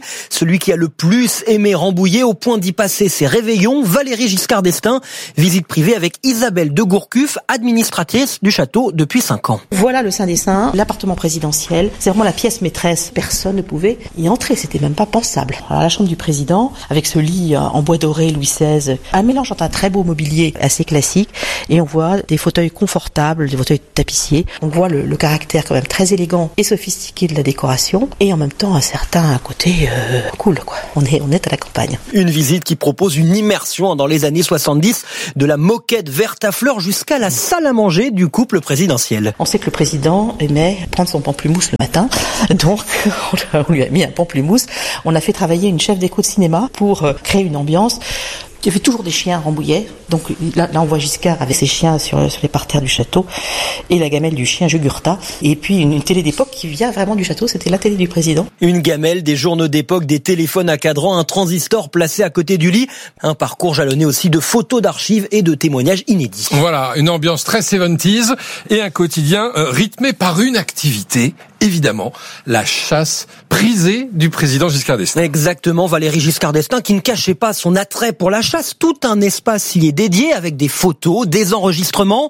celui qui a le plus aimé Rambouillet au point d'y passer ses réveillons. Valéry Giscard d'Estaing, visite privée avec Isabelle de Gourcuff, administratrice du château depuis cinq ans. Voilà le Saint des Saints, l'appartement présidentiel. C'est vraiment la pièce maîtresse. Personne ne pouvait y entrer, c'était même pas pensable. Alors, la chambre du président, avec ce lit en bois doré Louis seize, un mélange entre un très beau mobilier assez classique, et on voit des fauteuils confortables, des fauteuils tapissiers. On voit le, le caractère quand même très élégant et sophistiqué de la décoration, et en même temps un certain côté euh, cool, quoi. On est, on est à la campagne. Une visite qui propose une immersion dans les années soixante-dix, de la moquette verte à fleurs jusqu'à la salle à manger du couple présidentiel. On sait que le président aimait prendre son pamplemousse le matin, donc on lui a mis un pamplemousse. On a fait travailler une chef d'écho de cinéma pour créer une ambiance. Il y avait toujours des chiens à Rambouillet, donc là, là on voit Giscard avec ses chiens sur, sur les parterres du château, et la gamelle du chien Jugurtha, et puis une, une télé d'époque qui vient vraiment du château, c'était la télé du président. Une gamelle, des journaux d'époque, des téléphones à cadran, un transistor placé à côté du lit, un parcours jalonné aussi de photos d'archives et de témoignages inédits. Voilà, une ambiance très soixante-dix et un quotidien euh, rythmé par une activité, évidemment, la chasse prisée du président Giscard d'Estaing. Exactement, Valéry Giscard d'Estaing qui ne cachait pas son attrait pour la chasse. Tout un espace y est dédié avec des photos, des enregistrements,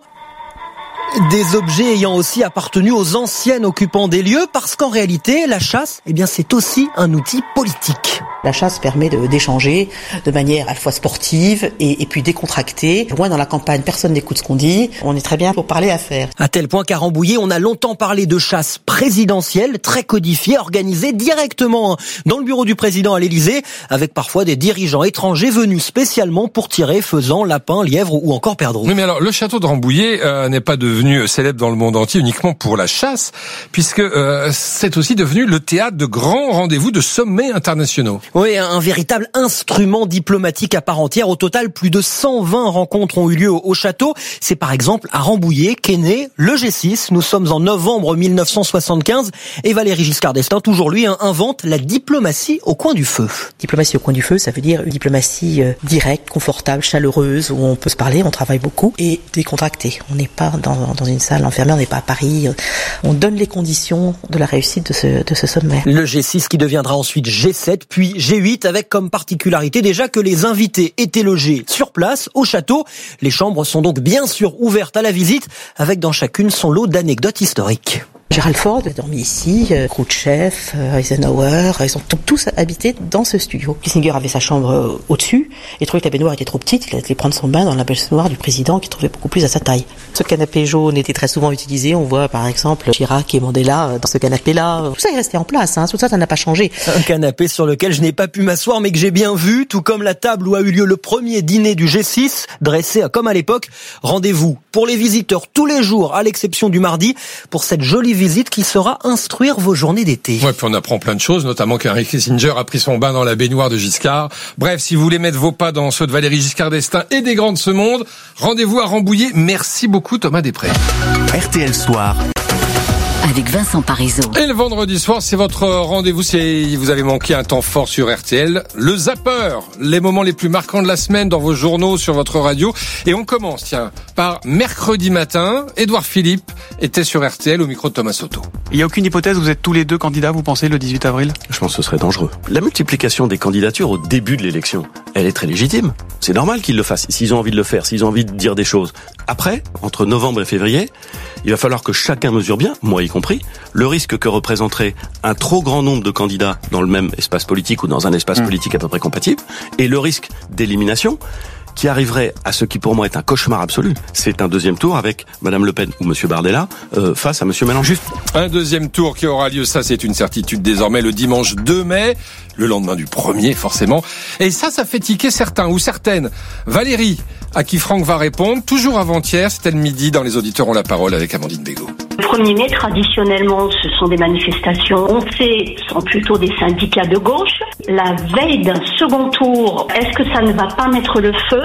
des objets ayant aussi appartenu aux anciens occupants des lieux, parce qu'en réalité, la chasse, eh bien, c'est aussi un outil politique. La chasse permet de, d'échanger de manière à la fois sportive et, et puis décontractée. Loin dans la campagne, personne n'écoute ce qu'on dit. On est très bien pour parler affaires. À tel point qu'à Rambouillet, on a longtemps parlé de chasse présidentielle, très codifiée, organisée directement dans le bureau du président à l'Élysée, avec parfois des dirigeants étrangers venus spécialement pour tirer faisans, lapins, lièvres ou encore perdreaux. Oui, mais alors, le château de Rambouillet euh, n'est pas devenu célèbre dans le monde entier uniquement pour la chasse, puisque euh, c'est aussi devenu le théâtre de grands rendez-vous de sommets internationaux. Oui, un véritable instrument diplomatique à part entière. Au total, plus de cent vingt rencontres ont eu lieu au château. C'est par exemple à Rambouillet qu'est né le G six. Nous sommes en novembre mille neuf cent soixante-quinze et Valéry Giscard d'Estaing, toujours lui, invente la diplomatie au coin du feu. Diplomatie au coin du feu, ça veut dire une diplomatie directe, confortable, chaleureuse, où on peut se parler, on travaille beaucoup et décontracté. On n'est pas dans, dans une salle enfermée, on n'est pas à Paris. On donne les conditions de la réussite de ce, de ce sommet. Le G six qui deviendra ensuite G sept, puis G huit, avec comme particularité déjà que les invités étaient logés sur place, au château. Les chambres sont donc bien sûr ouvertes à la visite, avec dans chacune son lot d'anecdotes historiques. Gerald Ford a dormi ici, euh, Khrouchtchev, euh, Eisenhower, ils ont tous habité dans ce studio. Kissinger avait sa chambre euh, au-dessus et trouvait que la baignoire était trop petite, il allait prendre son bain dans la baignoire du président qui trouvait beaucoup plus à sa taille. Ce canapé jaune était très souvent utilisé, on voit par exemple Chirac et Mandela euh, dans ce canapé-là. Tout ça est resté en place, hein. Tout ça, ça n'a pas changé. Un canapé sur lequel je n'ai pas pu m'asseoir mais que j'ai bien vu, tout comme la table où a eu lieu le premier dîner du G six, dressé comme à l'époque. Rendez-vous pour les visiteurs tous les jours, à l'exception du mardi, pour cette jolie visite qui sera instruire vos journées d'été. Ouais, puis on apprend plein de choses, notamment qu'Henry Kissinger a pris son bain dans la baignoire de Giscard. Bref, si vous voulez mettre vos pas dans ceux de Valéry Giscard d'Estaing et des grands de ce monde, rendez-vous à Rambouillet. Merci beaucoup Thomas Després. R T L Soir. Avec Vincent Parisot. Et le vendredi soir, c'est votre rendez-vous. Si vous avez manqué un temps fort sur R T L, le Zapper, les moments les plus marquants de la semaine dans vos journaux, sur votre radio. Et on commence, tiens, par mercredi matin. Édouard Philippe était sur R T L au micro de Thomas Soto. Il n'y a aucune hypothèse, vous êtes tous les deux candidats, vous pensez, le dix-huit avril ? Je pense que ce serait dangereux. La multiplication des candidatures au début de l'élection, elle est très légitime. C'est normal qu'ils le fassent, s'ils ont envie de le faire, s'ils ont envie de dire des choses. Après, entre novembre et février, il va falloir que chacun mesure bien, moi y compris, le risque que représenterait un trop grand nombre de candidats dans le même espace politique ou dans un espace mmh. politique à peu près compatible, et le risque d'élimination qui arriverait à ce qui pour moi est un cauchemar absolu. C'est un deuxième tour avec Madame Le Pen ou Monsieur Bardella euh, face à Monsieur Mélenchon. Un deuxième tour qui aura lieu, ça c'est une certitude désormais, le dimanche deux mai, le lendemain du premier forcément. Et ça, ça fait tiquer certains ou certaines. Valérie, à qui Franck va répondre, toujours avant-hier, c'était le midi, dans Les Auditeurs ont la parole avec Amandine Bégaud. Le premier mai, traditionnellement, ce sont des manifestations, on sait, sont plutôt des syndicats de gauche. La veille d'un second tour, est-ce que ça ne va pas mettre le feu ?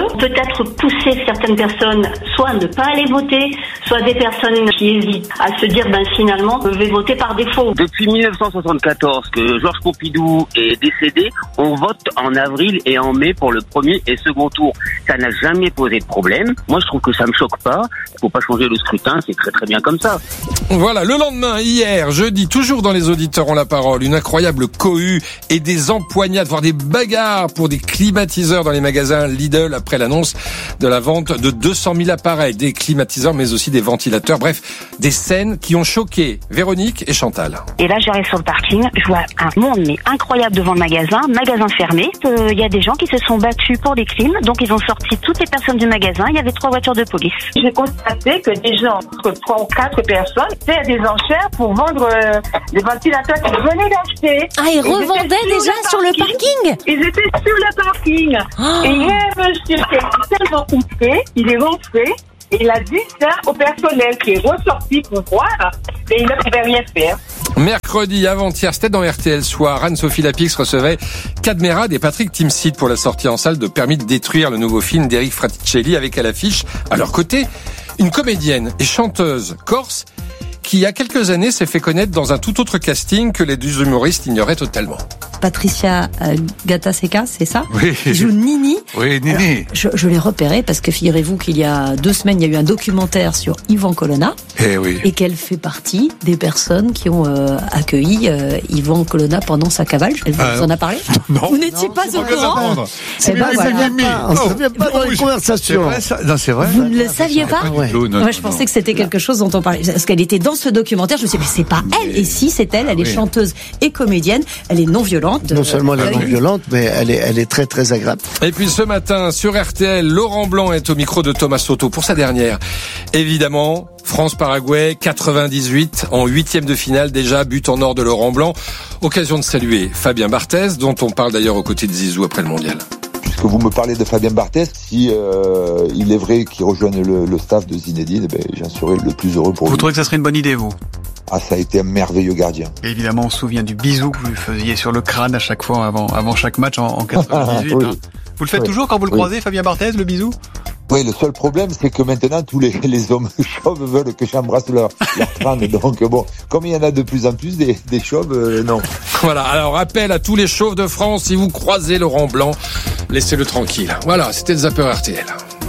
peut peut-être pousser certaines personnes soit à ne pas aller voter, soit des personnes qui hésitent à se dire ben finalement je vais voter par défaut. Depuis dix-neuf cent soixante-quatorze que Georges Pompidou est décédé, on vote en avril et en mai pour le premier et second tour. Ça n'a jamais posé de problème. Moi je trouve que ça me choque pas. Il faut pas changer le scrutin, c'est très très bien comme ça. Voilà, le lendemain, hier, jeudi, toujours dans les auditeurs ont la parole, une incroyable cohue et des empoignades, voire des bagarres pour des climatiseurs dans les magasins Lidl après l'annonce de la vente de deux cent mille appareils, des climatiseurs mais aussi des ventilateurs, bref, des scènes qui ont choqué Véronique et Chantal. Et là, j'arrive sur le parking, je vois un monde mais incroyable devant le magasin, magasin fermé. Il euh, y a des gens qui se sont battus pour les clims, donc ils ont sorti toutes les personnes du magasin. Il y avait trois voitures de police. J'ai constaté que des gens, entre trois ou quatre personnes, faisaient des enchères pour vendre euh, des ventilateurs qu'ils venaient d'acheter. Ah, ils, ils revendaient déjà sur le, sur le parking. Ils étaient sur le parking. Oh. Et il y a un monsieur qui est tellement outré, il est rentré. Et il a dit ça au personnel qui est ressorti pour voir et il ne pouvait rien faire. Mercredi, avant-hier, c'était dans R T L Soir. Anne-Sophie Lapix recevait Cadmerade et Patrick Timsit pour la sortie en salle de Permis de détruire, le nouveau film d'Eric Fraticelli, avec à l'affiche, à leur côté, une comédienne et chanteuse corse qui, il y a quelques années, s'est fait connaître dans un tout autre casting que les deux humoristes ignoraient totalement. Patricia euh, Gattaseca, c'est ça? Oui. Qui joue Nini. Oui, Nini. Alors, je, je l'ai repérée parce que figurez-vous qu'il y a deux semaines, il y a eu un documentaire sur Yvan Colonna. Eh oui. Et qu'elle fait partie des personnes qui ont euh, accueilli euh, Yvan Colonna pendant sa cavale. Elle vous euh, en a parlé? Non. Vous n'étiez pas au courant? C'est ben, voilà. On ne se souvient pas dans les conversations. C'est vrai, non, c'est vrai. Vous ne le saviez pas? pas ouais. non, Moi, je pensais non. que c'était quelque chose dont on parlait. Parce qu'elle était dans ce documentaire. Je me suis dit, mais c'est pas elle. Et si, c'est elle. Elle est oui. chanteuse et comédienne. Elle est non violente. Non seulement elle est non violente, mais elle est, elle est très, très agréable. Et puis ce matin, sur R T L, Laurent Blanc est au micro de Thomas Soto pour sa dernière. Évidemment, France-Paraguay, quatre-vingt-dix-huit, en huitième de finale déjà, but en or de Laurent Blanc. Occasion de saluer Fabien Barthez, dont on parle d'ailleurs aux côtés de Zizou après le mondial. Puisque vous me parlez de Fabien Barthez, si euh, il est vrai qu'il rejoigne le, le staff de Zinedine, eh ben, j'en serais le plus heureux pour vous. Vous trouvez que ça serait une bonne idée, vous? Ah, ça a été un merveilleux gardien. Et évidemment, on se souvient du bisou que vous faisiez sur le crâne à chaque fois, avant, avant chaque match en, en quatre-vingt-dix-huit. oui. hein. Vous le faites oui. toujours quand vous le croisez, oui. Fabien Barthez, le bisou? Oui, le seul problème, c'est que maintenant, tous les, les hommes chauves veulent que j'embrasse leur, leur crâne. Donc bon, comme il y en a de plus en plus, des, des chauves, euh, non. Voilà, alors appel à tous les chauves de France, si vous croisez Laurent Blanc, laissez-le tranquille. Voilà, c'était le Zapper R T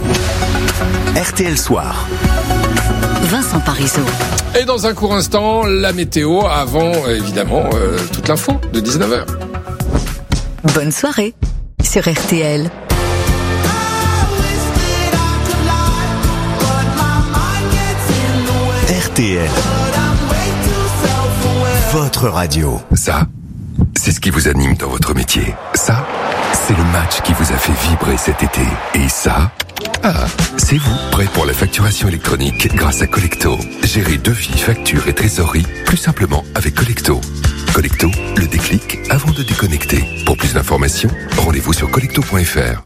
L. R T L Soir. Vincent Parisot. Et dans un court instant, la météo avant, évidemment, euh, toute l'info de dix-neuf heures. Bonne soirée sur R T L. R T L. Votre radio. Ça, c'est ce qui vous anime dans votre métier. Ça, c'est le match qui vous a fait vibrer cet été. Et ça, ah, c'est vous, prêt pour la facturation électronique grâce à Collecto. Gérez devis, factures et trésorerie plus simplement avec Collecto. Collecto, le déclic avant de déconnecter. Pour plus d'informations, rendez-vous sur collecto point f r.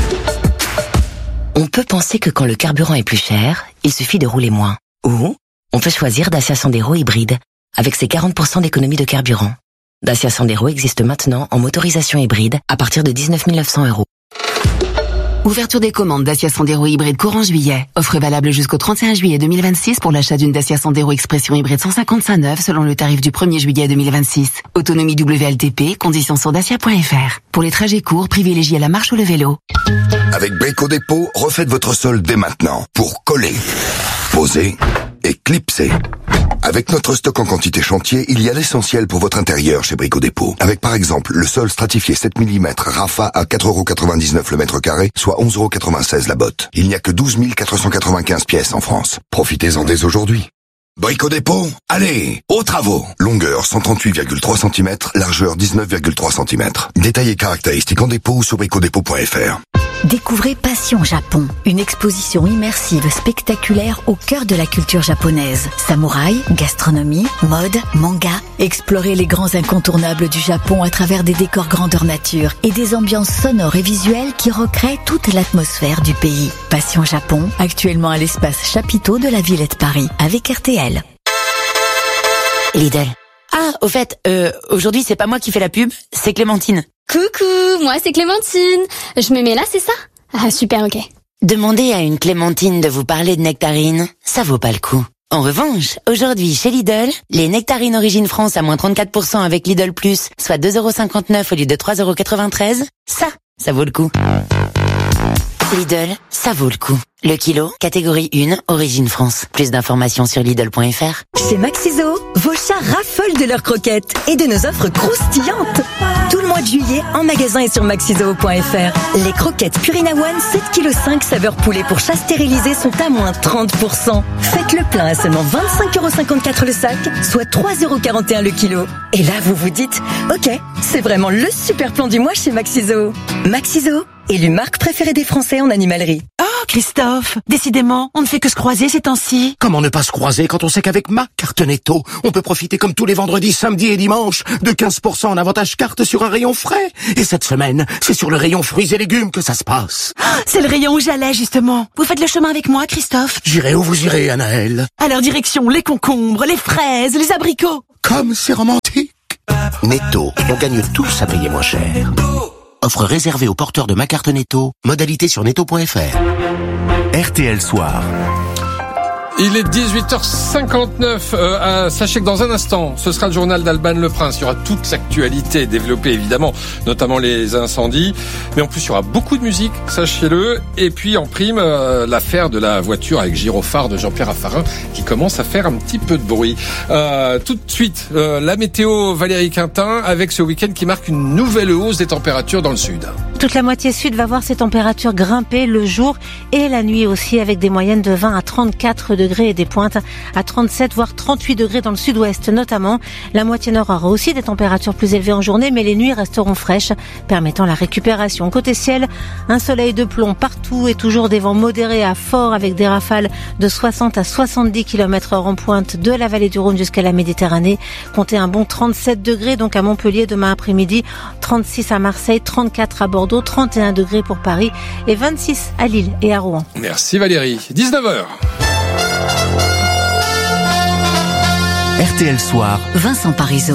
On peut penser que quand le carburant est plus cher, il suffit de rouler moins. Ou on peut choisir Dacia Sandero hybride, avec ses quarante pour cent d'économie de carburant. Dacia Sandero existe maintenant en motorisation hybride à partir de dix-neuf mille neuf cents euros. Ouverture des commandes Dacia Sandero hybride courant juillet. Offre valable jusqu'au trente et un juillet deux mille vingt-six pour l'achat d'une Dacia Sandero Expression hybride cent cinquante-cinq neuve selon le tarif du premier juillet deux mille vingt-six. Autonomie W L T P, conditions sur dacia point f r. Pour les trajets courts, privilégiez la marche ou le vélo. Avec Brico Dépôt, refaites votre sol dès maintenant pour coller, poser et clipser. Avec notre stock en quantité chantier, il y a l'essentiel pour votre intérieur chez Brico Dépôt. Avec par exemple le sol stratifié sept millimètres Rafa à quatre euros quatre-vingt-dix-neuf le mètre carré, soit onze euros quatre-vingt-seize la botte. Il n'y a que douze mille quatre cent quatre-vingt-quinze pièces en France. Profitez-en dès aujourd'hui. Brico Dépôt, allez, aux travaux. Longueur cent trente-huit virgule trois centimètres, largeur dix-neuf virgule trois centimètres. Détails et caractéristiques en dépôt ou sur brico dépôt point f r. Découvrez Passion Japon, une exposition immersive spectaculaire au cœur de la culture japonaise. Samouraï, gastronomie, mode, manga. Explorez les grands incontournables du Japon à travers des décors grandeur nature et des ambiances sonores et visuelles qui recréent toute l'atmosphère du pays. Passion Japon, actuellement à l'espace Chapiteau de la Villette Paris, avec R T L. Lidl. Ah, au fait, euh, aujourd'hui c'est pas moi qui fais la pub, c'est Clémentine. Coucou, moi c'est Clémentine. Je me mets là, c'est ça? Ah, super, ok. Demandez à une Clémentine de vous parler de nectarines, ça vaut pas le coup. En revanche, aujourd'hui, chez Lidl, les nectarines Origine France à moins trente-quatre pour cent avec Lidl Plus, soit deux euros cinquante-neuf au lieu de trois euros quatre-vingt-treize, ça, ça vaut le coup. Lidl, ça vaut le coup. Le kilo, catégorie un, Origine France. Plus d'informations sur Lidl point F R. Chez Maxiso, vos chats raffolent de leurs croquettes et de nos offres croustillantes. Tout le mois de juillet, en magasin et sur maxiso point F R. Les croquettes Purina One sept virgule cinq kilos saveur poulet pour chat stérilisé sont à moins trente pour cent. Faites le plein à seulement vingt-cinq euros cinquante-quatre le sac, soit trois euros quarante et un le kilo. Et là, vous vous dites, ok, c'est vraiment le super plan du mois chez Maxiso. Maxiso, élu marque préférée des Français en animalerie. Oh, Christophe, décidément, on ne fait que se croiser ces temps-ci. Comment ne pas se croiser quand on sait qu'avec ma carte Netto, on peut profiter comme tous les vendredis, samedis et dimanches de quinze pour cent en avantage carte sur un rayon frais. Et cette semaine, c'est sur le rayon fruits et légumes que ça se passe. Oh, c'est le rayon où j'allais, justement. Vous faites le chemin avec moi, Christophe? J'irai où vous irez, Anaël. Alors direction les concombres, les fraises, les abricots. Comme c'est romantique. Netto, on gagne tous à payer moins cher. Offre réservée aux porteurs de ma carte Netto. Modalité sur netto point F R. R T L Soir. Il est dix-huit heures cinquante-neuf. Euh, sachez que dans un instant, ce sera le journal d'Alban Le Prince. Il y aura toute l'actualité développée, évidemment, notamment les incendies. Mais en plus, il y aura beaucoup de musique, sachez-le. Et puis, en prime, euh, l'affaire de la voiture avec gyrophare de Jean-Pierre Raffarin qui commence à faire un petit peu de bruit. Euh, tout de suite, euh, la météo Valérie Quintin avec ce week-end qui marque une nouvelle hausse des températures dans le sud. Toute la moitié sud va voir ses températures grimper le jour et la nuit aussi, avec des moyennes de vingt à trente-quatre degrés et des pointes à trente-sept voire trente-huit degrés dans le sud-ouest notamment. La moitié nord aura aussi des températures plus élevées en journée, mais les nuits resteront fraîches, permettant la récupération. Côté ciel, un soleil de plomb partout et toujours des vents modérés à forts avec des rafales de soixante à soixante-dix kilomètres heure en pointe de la vallée du Rhône jusqu'à la Méditerranée. Comptez un bon trente-sept degrés donc à Montpellier demain après-midi, trente-six à Marseille, trente-quatre à Bordeaux, trente et un degrés pour Paris et vingt-six à Lille et à Rouen. Merci Valérie. dix-neuf heures. R T L Soir. Vincent Parisot.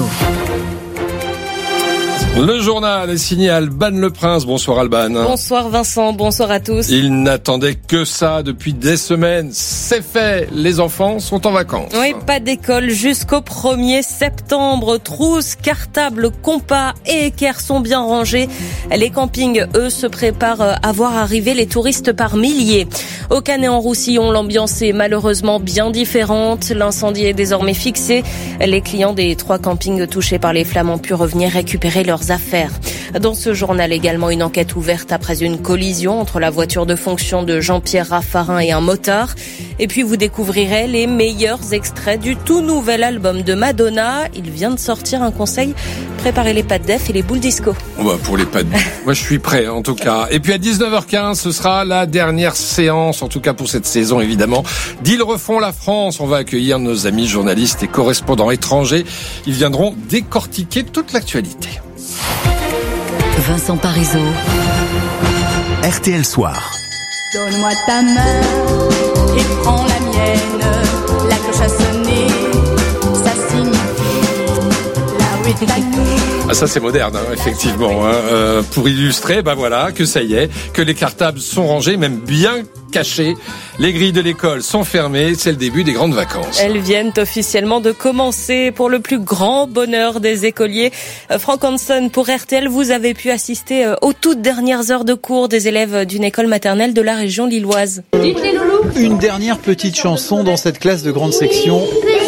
Le journal est signé Alban Le Prince. Bonsoir Alban. Bonsoir Vincent, bonsoir à tous. Il n'attendait que ça depuis des semaines. C'est fait, les enfants sont en vacances. Oui, pas d'école jusqu'au premier septembre. Trousses, cartables, compas et équerres sont bien rangés. Les campings, eux, se préparent à voir arriver les touristes par milliers. Au Canet-en-Roussillon, l'ambiance est malheureusement bien différente. L'incendie est désormais fixé. Les clients des trois campings touchés par les flammes ont pu revenir récupérer leurs affaires. Dans ce journal également, une enquête ouverte après une collision entre la voiture de fonction de Jean-Pierre Raffarin et un motard. Et puis vous découvrirez les meilleurs extraits du tout nouvel album de Madonna. Il vient de sortir un conseil, préparez les pas de def et les boules disco. Oh bah pour les pas de... Moi je suis prêt en tout cas. Et puis à dix-neuf heures quinze, ce sera la dernière séance, en tout cas pour cette saison évidemment, d'Ils refont la France. On va accueillir nos amis journalistes et correspondants étrangers. Ils viendront décortiquer toute l'actualité. Vincent Parisot. R T L Soir. Donne-moi ta main et prends la mienne. La cloche a sonné, ça signifie là où est ta nuit. Ah ça c'est moderne, hein, effectivement. Hein. Euh, pour illustrer, bah voilà, que ça y est, que les cartables sont rangés, même bien cachés. Les grilles de l'école sont fermées, c'est le début des grandes vacances. Elles viennent officiellement de commencer pour le plus grand bonheur des écoliers. Franck Hanson, pour R T L, vous avez pu assister aux toutes dernières heures de cours des élèves d'une école maternelle de la région lilloise. Dites les loulous. Une dernière petite chanson dans cette classe de grande section.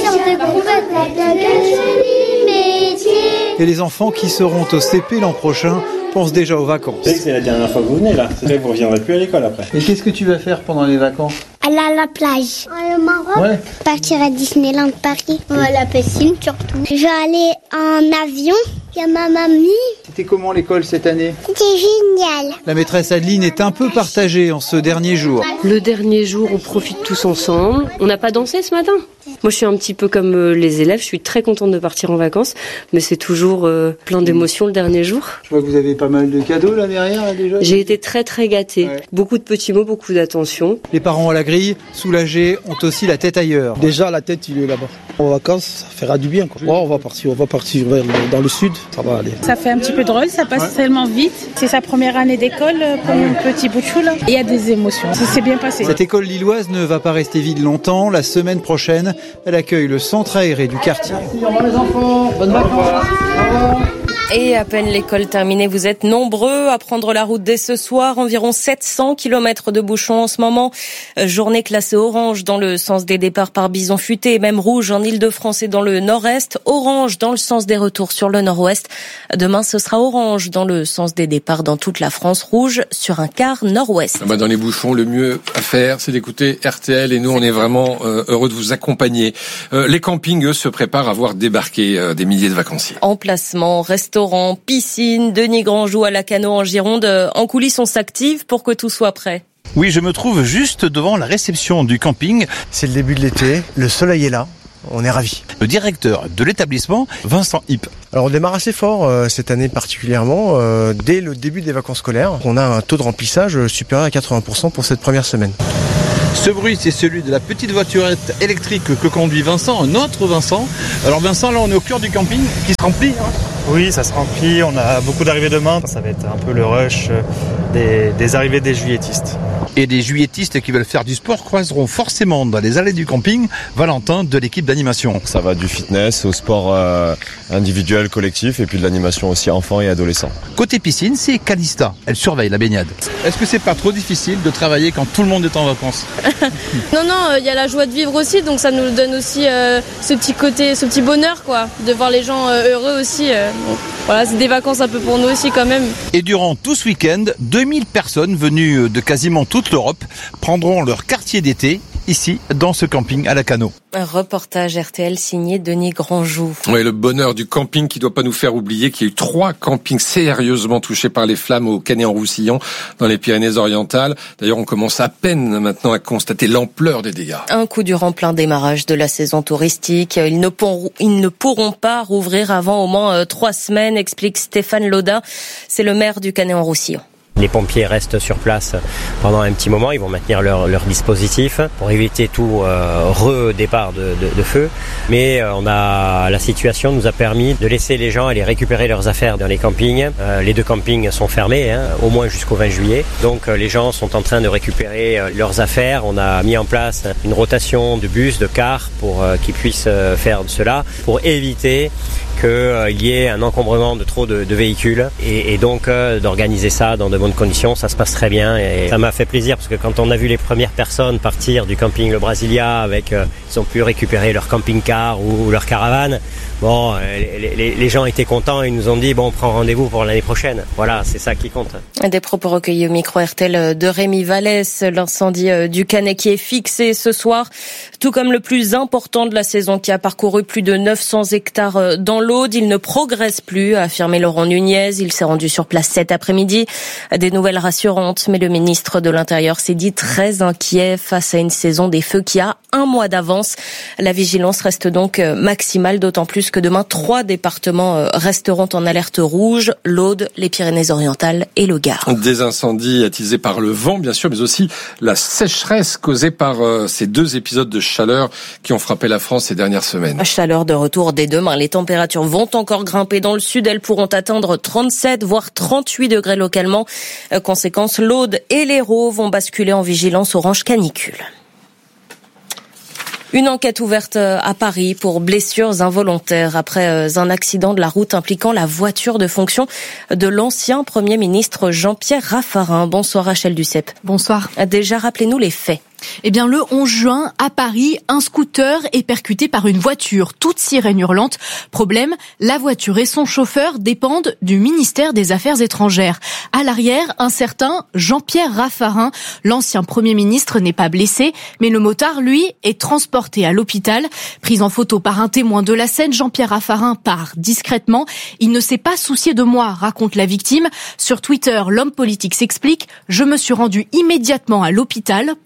Et les enfants qui seront au C P l'an prochain pensent déjà aux vacances. C'est que c'est la dernière fois que vous venez là, c'est vrai que vous ne reviendrez plus à l'école après. Et qu'est-ce que tu vas faire pendant les vacances? Aller à la plage. Au Maroc. Ouais. Partir à Disneyland Paris. Ou à la piscine surtout. Je vais aller en avion. Il y a ma mamie. C'était comment l'école cette année? C'était génial. La maîtresse Adeline est un peu partagée en ce dernier jour. Le dernier jour, on profite tous ensemble. On n'a pas dansé ce matin? Moi, je suis un petit peu comme euh, les élèves. Je suis très contente de partir en vacances. Mais c'est toujours euh, plein d'émotions le dernier jour. Je vois que vous avez pas mal de cadeaux là derrière là, déjà. J'ai été très très gâtée. Ouais. Beaucoup de petits mots, beaucoup d'attention. Les parents à la grille, soulagés, ont aussi la tête ailleurs. Déjà, la tête, il est là-bas. En vacances, ça fera du bien, quoi. Ouais, on va partir, on va partir vers, dans le sud. Ça va aller. Ça fait un petit peu drôle, ça passe ouais. tellement vite. C'est sa première année d'école pour mon petit Bouchou là. Il y a des émotions, ça s'est bien passé. Cette école lilloise ne va pas rester vide longtemps. La semaine prochaine, elle accueille le centre aéré du quartier. Merci, au revoir les enfants, bonnes vacances. Au revoir. Et à peine l'école terminée, vous êtes nombreux à prendre la route dès ce soir. Environ sept cents kilomètres de bouchons en ce moment. Journée classée orange dans le sens des départs par Bison Futé et même rouge en Île-de-France et dans le nord-est. Orange dans le sens des retours sur le nord-ouest. Demain, ce sera orange dans le sens des départs dans toute la France. Rouge sur un quart nord-ouest. Bah dans les bouchons, le mieux à faire, c'est d'écouter R T L et nous, on est vraiment euh, heureux de vous accompagner. Euh, les campings, eux, se préparent à voir débarquer euh, des milliers de vacanciers. Emplacement, restaurant, piscine, Denis Grandjou à Lacano en Gironde. En coulisses, on s'active pour que tout soit prêt. Oui, je me trouve juste devant la réception du camping. C'est le début de l'été, le soleil est là, on est ravis. Le directeur de l'établissement, Vincent Hipp. Alors on démarre assez fort euh, cette année particulièrement, euh, dès le début des vacances scolaires. On a un taux de remplissage supérieur à quatre-vingts pour cent pour cette première semaine. Ce bruit, c'est celui de la petite voiturette électrique que conduit Vincent, un autre Vincent. Alors Vincent, là on est au cœur du camping qui se remplit. Hein. Oui, ça se remplit, on a beaucoup d'arrivées demain. Ça va être un peu le rush des, des arrivées des juilletistes. Et des juilletistes qui veulent faire du sport croiseront forcément dans les allées du camping Valentin de l'équipe d'animation. Ça va du fitness au sport euh, individuel, collectif et puis de l'animation aussi enfants et adolescents. Côté piscine, c'est Calista. Elle surveille la baignade. Est-ce que c'est pas trop difficile de travailler quand tout le monde est en vacances? Non, non, il y a la joie de vivre aussi, donc ça nous donne aussi euh, ce petit côté, ce petit bonheur quoi, de voir les gens euh, heureux aussi. Euh, bon, voilà, c'est des vacances un peu pour nous aussi quand même. Et durant tout ce week-end, deux mille personnes venues de quasiment toute l'Europe prendront leur quartier d'été ici, dans ce camping à Lacano. Un reportage R T L signé Denis Grandjou. Oui, le bonheur du camping qui ne doit pas nous faire oublier qu'il y a eu trois campings sérieusement touchés par les flammes au Canet-en-Roussillon, dans les Pyrénées-Orientales. D'ailleurs, on commence à peine maintenant à constater l'ampleur des dégâts. Un coup dur en plein démarrage de la saison touristique. Ils ne pourront, ils ne pourront pas rouvrir avant au moins trois semaines, explique Stéphane Lodin. C'est le maire du Canet-en-Roussillon. Les pompiers restent sur place pendant un petit moment, ils vont maintenir leur, leur dispositif pour éviter tout euh, redépart de, de, de feu. Mais euh, on a, la situation nous a permis de laisser les gens aller récupérer leurs affaires dans les campings. Euh, les deux campings sont fermés, hein, au moins jusqu'au vingt juillet. Donc euh, les gens sont en train de récupérer euh, leurs affaires. On a mis en place une rotation de bus, de cars pour euh, qu'ils puissent euh, faire cela, pour éviter qu'il euh, y ait un encombrement de trop de, de véhicules et, et donc euh, d'organiser ça dans de bonnes conditions. Ça se passe très bien et ça m'a fait plaisir parce que quand on a vu les premières personnes partir du camping Le Brasilia avec, euh, ils ont pu récupérer leur camping-car ou, ou leur caravane. Bon, les, les, les gens étaient contents, ils nous ont dit bon, on prend rendez-vous pour l'année prochaine. Voilà, c'est ça qui compte. Des propos recueillis au micro R T L de Rémi Vallès. L'incendie du Canet qui est fixé ce soir, tout comme le plus important de la saison qui a parcouru plus de neuf cents hectares dans l'Aude. Il ne progresse plus, a affirmé Laurent Nunez. Il s'est rendu sur place cet après-midi. Des nouvelles rassurantes, mais le ministre de l'Intérieur s'est dit très inquiet face à une saison des feux qui a un mois d'avance. La vigilance reste donc maximale, d'autant plus que demain, trois départements resteront en alerte rouge, l'Aude, les Pyrénées-Orientales et le Gard. Des incendies attisés par le vent, bien sûr, mais aussi la sécheresse causée par euh, ces deux épisodes de chaleur qui ont frappé la France ces dernières semaines. Chaleur de retour dès demain. Les températures vont encore grimper dans le sud. Elles pourront atteindre trente-sept, voire trente-huit degrés localement. Euh, conséquence, l'Aude et l'Hérault vont basculer en vigilance orange canicule. Une enquête ouverte à Paris pour blessures involontaires après un accident de la route impliquant la voiture de fonction de l'ancien Premier ministre Jean-Pierre Raffarin. Bonsoir Rachel Duceppe. Bonsoir. Déjà, rappelez-nous les faits. Eh bien, le onze juin, à Paris, un scooter est percuté par une voiture, toute sirène hurlante. Problème, la voiture et son chauffeur dépendent du ministère des Affaires étrangères. À l'arrière, un certain Jean-Pierre Raffarin, l'ancien Premier ministre, n'est pas blessé, mais le motard, lui, est transporté à l'hôpital. Pris en photo par un témoin de la scène, Jean-Pierre Raffarin part discrètement. Il ne s'est pas soucié de moi, raconte la victime. Sur Twitter, l'homme politique s'explique. Je me suis rendu immédiatement à l'hôpital pour prendre des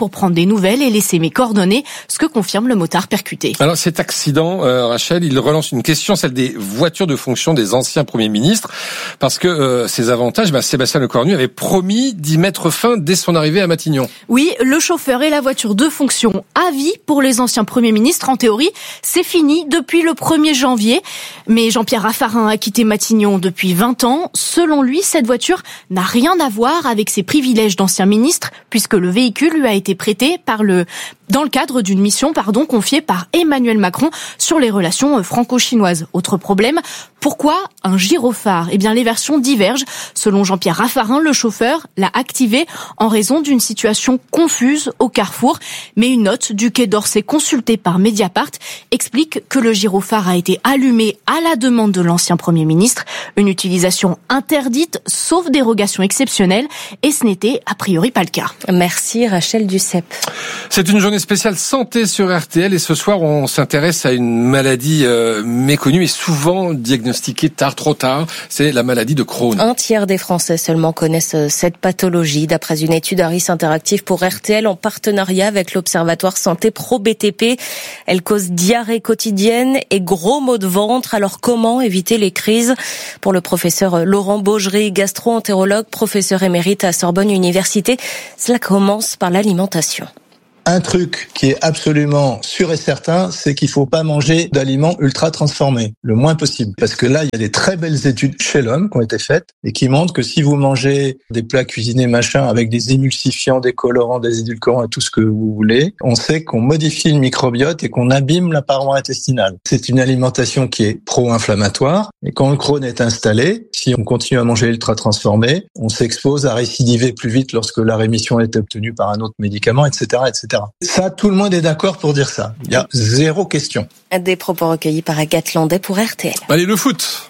des nouvelles et laisser mes coordonnées, ce que confirme le motard percuté. Alors cet accident, euh, Rachel, il relance une question, celle des voitures de fonction des anciens premiers ministres, parce que euh, ces avantages, bah, Sébastien Lecornu avait promis d'y mettre fin dès son arrivée à Matignon. Oui, le chauffeur et la voiture de fonction à vie pour les anciens premiers ministres, en théorie, c'est fini depuis le premier janvier. Mais Jean-Pierre Raffarin a quitté Matignon depuis vingt ans. Selon lui, cette voiture n'a rien à voir avec ses privilèges d'ancien ministre, puisque le véhicule lui a été prêté par le, dans le cadre d'une mission, pardon, confiée par Emmanuel Macron sur les relations franco-chinoises. Autre problème, pourquoi un gyrophare ? Eh bien, les versions divergent. Selon Jean-Pierre Raffarin, le chauffeur l'a activé en raison d'une situation confuse au carrefour. Mais une note du Quai d'Orsay consultée par Mediapart explique que le gyrophare a été allumé à la demande de l'ancien Premier ministre. Une utilisation interdite, sauf dérogation exceptionnelle. Et ce n'était a priori pas le cas. Merci Rachel Duceppe. C'est une journée spéciale santé sur R T L et ce soir on s'intéresse à une maladie euh, méconnue et souvent diagnostiquée tard, trop tard. C'est la maladie de Crohn. Un tiers des Français seulement connaissent cette pathologie, d'après une étude Harris Interactive pour R T L en partenariat avec l'Observatoire Santé Pro B T P. Elle cause diarrhée quotidienne et gros maux de ventre. Alors comment éviter les crises ? Pour le professeur Laurent Baugerie, gastro-entérologue, professeur émérite à Sorbonne Université, cela commence par l'alimentation. Un truc qui est absolument sûr et certain, c'est qu'il faut pas manger d'aliments ultra transformés, le moins possible. Parce que là, il y a des très belles études chez l'homme qui ont été faites et qui montrent que si vous mangez des plats cuisinés machin avec des émulsifiants, des colorants, des édulcorants et tout ce que vous voulez, on sait qu'on modifie le microbiote et qu'on abîme la paroi intestinale. C'est une alimentation qui est pro-inflammatoire et quand le Crohn est installé, si on continue à manger ultra transformé, on s'expose à récidiver plus vite lorsque la rémission est obtenue par un autre médicament, et cetera, et cetera. Ça, tout le monde est d'accord pour dire ça. Il y a zéro question. Des propos recueillis par Agathe Landais pour R T L. Allez, le foot.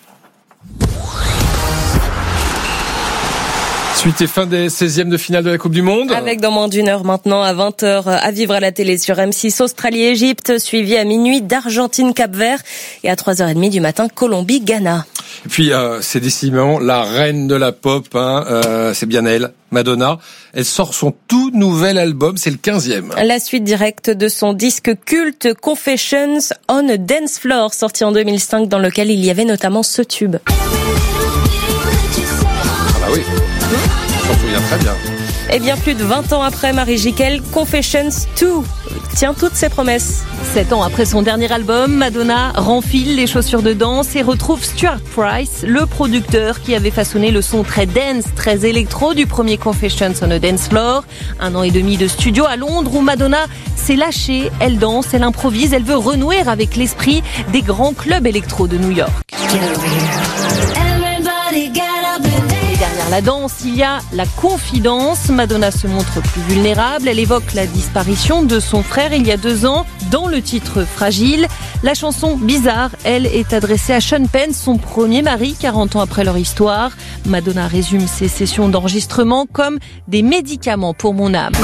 Suite et fin des seizièmes de finale de la Coupe du Monde. Avec dans moins d'une heure maintenant à vingt heures à vivre à la télé sur M six, Australie-Égypte, suivi à minuit d'Argentine-Cap-Vert et à trois heures trente du matin, Colombie-Ghana. Et puis, euh, c'est décidément la reine de la pop, hein, euh, c'est bien elle, Madonna. Elle sort son tout nouvel album, c'est le quinzième. La suite directe de son disque culte Confessions on a Dance Floor, sorti en deux mille cinq, dans lequel il y avait notamment ce tube. Ah bah oui, on s'en souvient très bien. Et bien plus de vingt ans après, Marie Jiquel, Confessions deux tient toutes ses promesses. Sept ans après son dernier album, Madonna renfile les chaussures de danse et retrouve Stuart Price, le producteur qui avait façonné le son très dance, très électro du premier Confessions on a Dance Floor. Un an et demi de studio à Londres où Madonna s'est lâchée, elle danse, elle improvise, elle veut renouer avec l'esprit des grands clubs électro de New York. Derrière la danse, il y a la confidence. Madonna se montre plus vulnérable. Elle évoque la disparition de son frère il y a deux ans dans le titre Fragile. La chanson Bizarre, elle, est adressée à Sean Penn, son premier mari, quarante ans après leur histoire. Madonna résume ses sessions d'enregistrement comme des médicaments pour mon âme.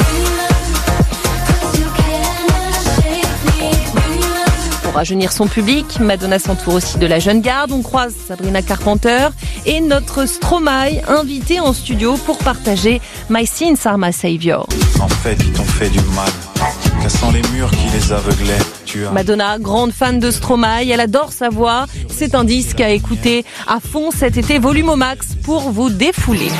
Pour rajeunir son public, Madonna s'entoure aussi de la jeune garde. On croise Sabrina Carpenter et notre Stromae, invité en studio pour partager My Sins Are My Savior. En fait, ils t'ont fait du mal, cassant les murs qui les aveuglaient. Tu as... Madonna, grande fan de Stromae, elle adore sa voix. C'est un disque à écouter à fond cet été, volume au max, pour vous défouler.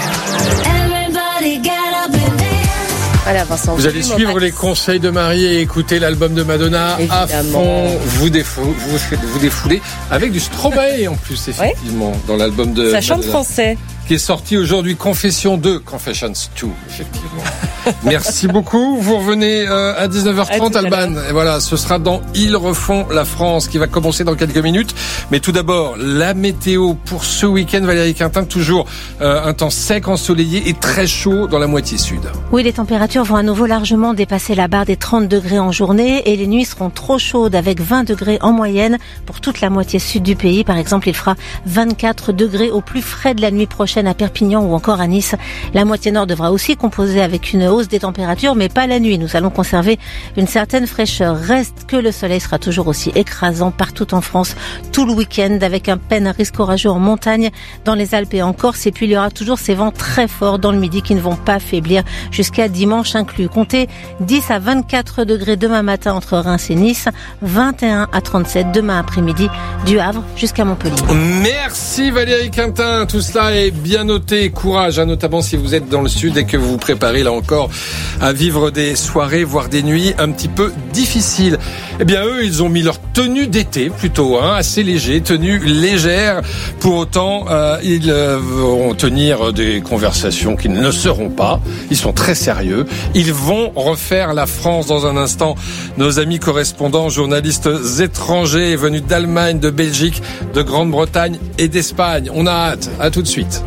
Voilà, Vincent, vous allez suivre les conseils de Marie et écouter l'album de Madonna. Évidemment. À fond, vous, défou- vous, vous défoulez avec du Stromae en plus, effectivement, ouais. Dans l'album de Ça chante Madonna, français. Qui est sorti aujourd'hui, Confession deux, Confessions deux, effectivement. Merci beaucoup. Vous revenez euh, à dix-neuf heures trente, Alban. Et voilà, ce sera dans Ils refont la France, qui va commencer dans quelques minutes. Mais tout d'abord, la météo pour ce week-end, Valérie Quintin, toujours euh, un temps sec, ensoleillé et très chaud dans la moitié sud. Oui, les températures vont à nouveau largement dépasser la barre des trente degrés en journée et les nuits seront trop chaudes avec vingt degrés en moyenne pour toute la moitié sud du pays. Par exemple, il fera vingt-quatre degrés au plus frais de la nuit prochaine prochaine à Perpignan ou encore à Nice. La moitié nord devra aussi composer avec une hausse des températures, mais pas la nuit. Nous allons conserver une certaine fraîcheur. Reste que le soleil sera toujours aussi écrasant partout en France tout le week-end, avec un peine risque orageux en montagne, dans les Alpes et en Corse. Et puis il y aura toujours ces vents très forts dans le midi qui ne vont pas faiblir jusqu'à dimanche inclus. Comptez dix à vingt-quatre degrés demain matin entre Reims et Nice, vingt et un à trente-sept demain après-midi du Havre jusqu'à Montpellier. Merci Valérie Quintin, tout cela est bien noté. Courage, hein, notamment si vous êtes dans le sud et que vous vous préparez là encore à vivre des soirées, voire des nuits un petit peu difficiles. Eh bien eux, ils ont mis leur tenue d'été plutôt, hein, assez léger, tenue légère. Pour autant, euh, ils euh, vont tenir des conversations qui ne le seront pas. Ils sont très sérieux. Ils vont refaire la France dans un instant. Nos amis correspondants, journalistes étrangers venus d'Allemagne, de Belgique, de Grande-Bretagne et d'Espagne. On a hâte. À tout de suite.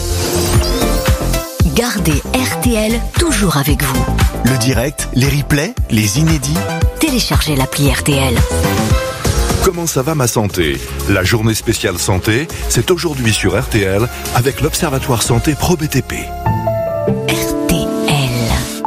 Gardez R T L toujours avec vous. Le direct, les replays, les inédits. Téléchargez l'appli R T L. Comment ça va ma santé? La journée spéciale santé, c'est aujourd'hui sur R T L avec l'Observatoire Santé Pro B T P. R T L.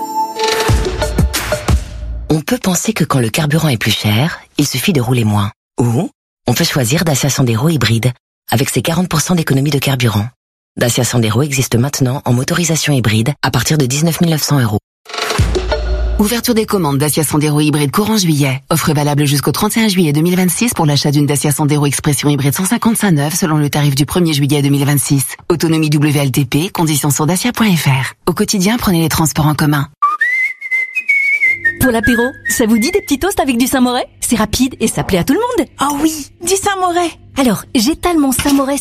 On peut penser que quand le carburant est plus cher, il suffit de rouler moins. Ou on peut choisir Dacia Sandero hybride avec ses quarante pour cent d'économie de carburant. Dacia Sandero existe maintenant en motorisation hybride à partir de dix-neuf mille neuf cents euros. Ouverture des commandes Dacia Sandero hybride courant juillet. Offre valable jusqu'au trente et un juillet deux mille vingt-six pour l'achat d'une Dacia Sandero Expression hybride cent cinquante-cinq neuve selon le tarif du premier juillet deux mille vingt-six. Autonomie W L T P, conditions sur dacia point f r. Au quotidien, prenez les transports en commun. Pour l'apéro, ça vous dit des petits toasts avec du Saint-Moré? C'est rapide et ça plaît à tout le monde. Ah oui, du Saint-Moré. Alors, j'étale mon Saint-Moré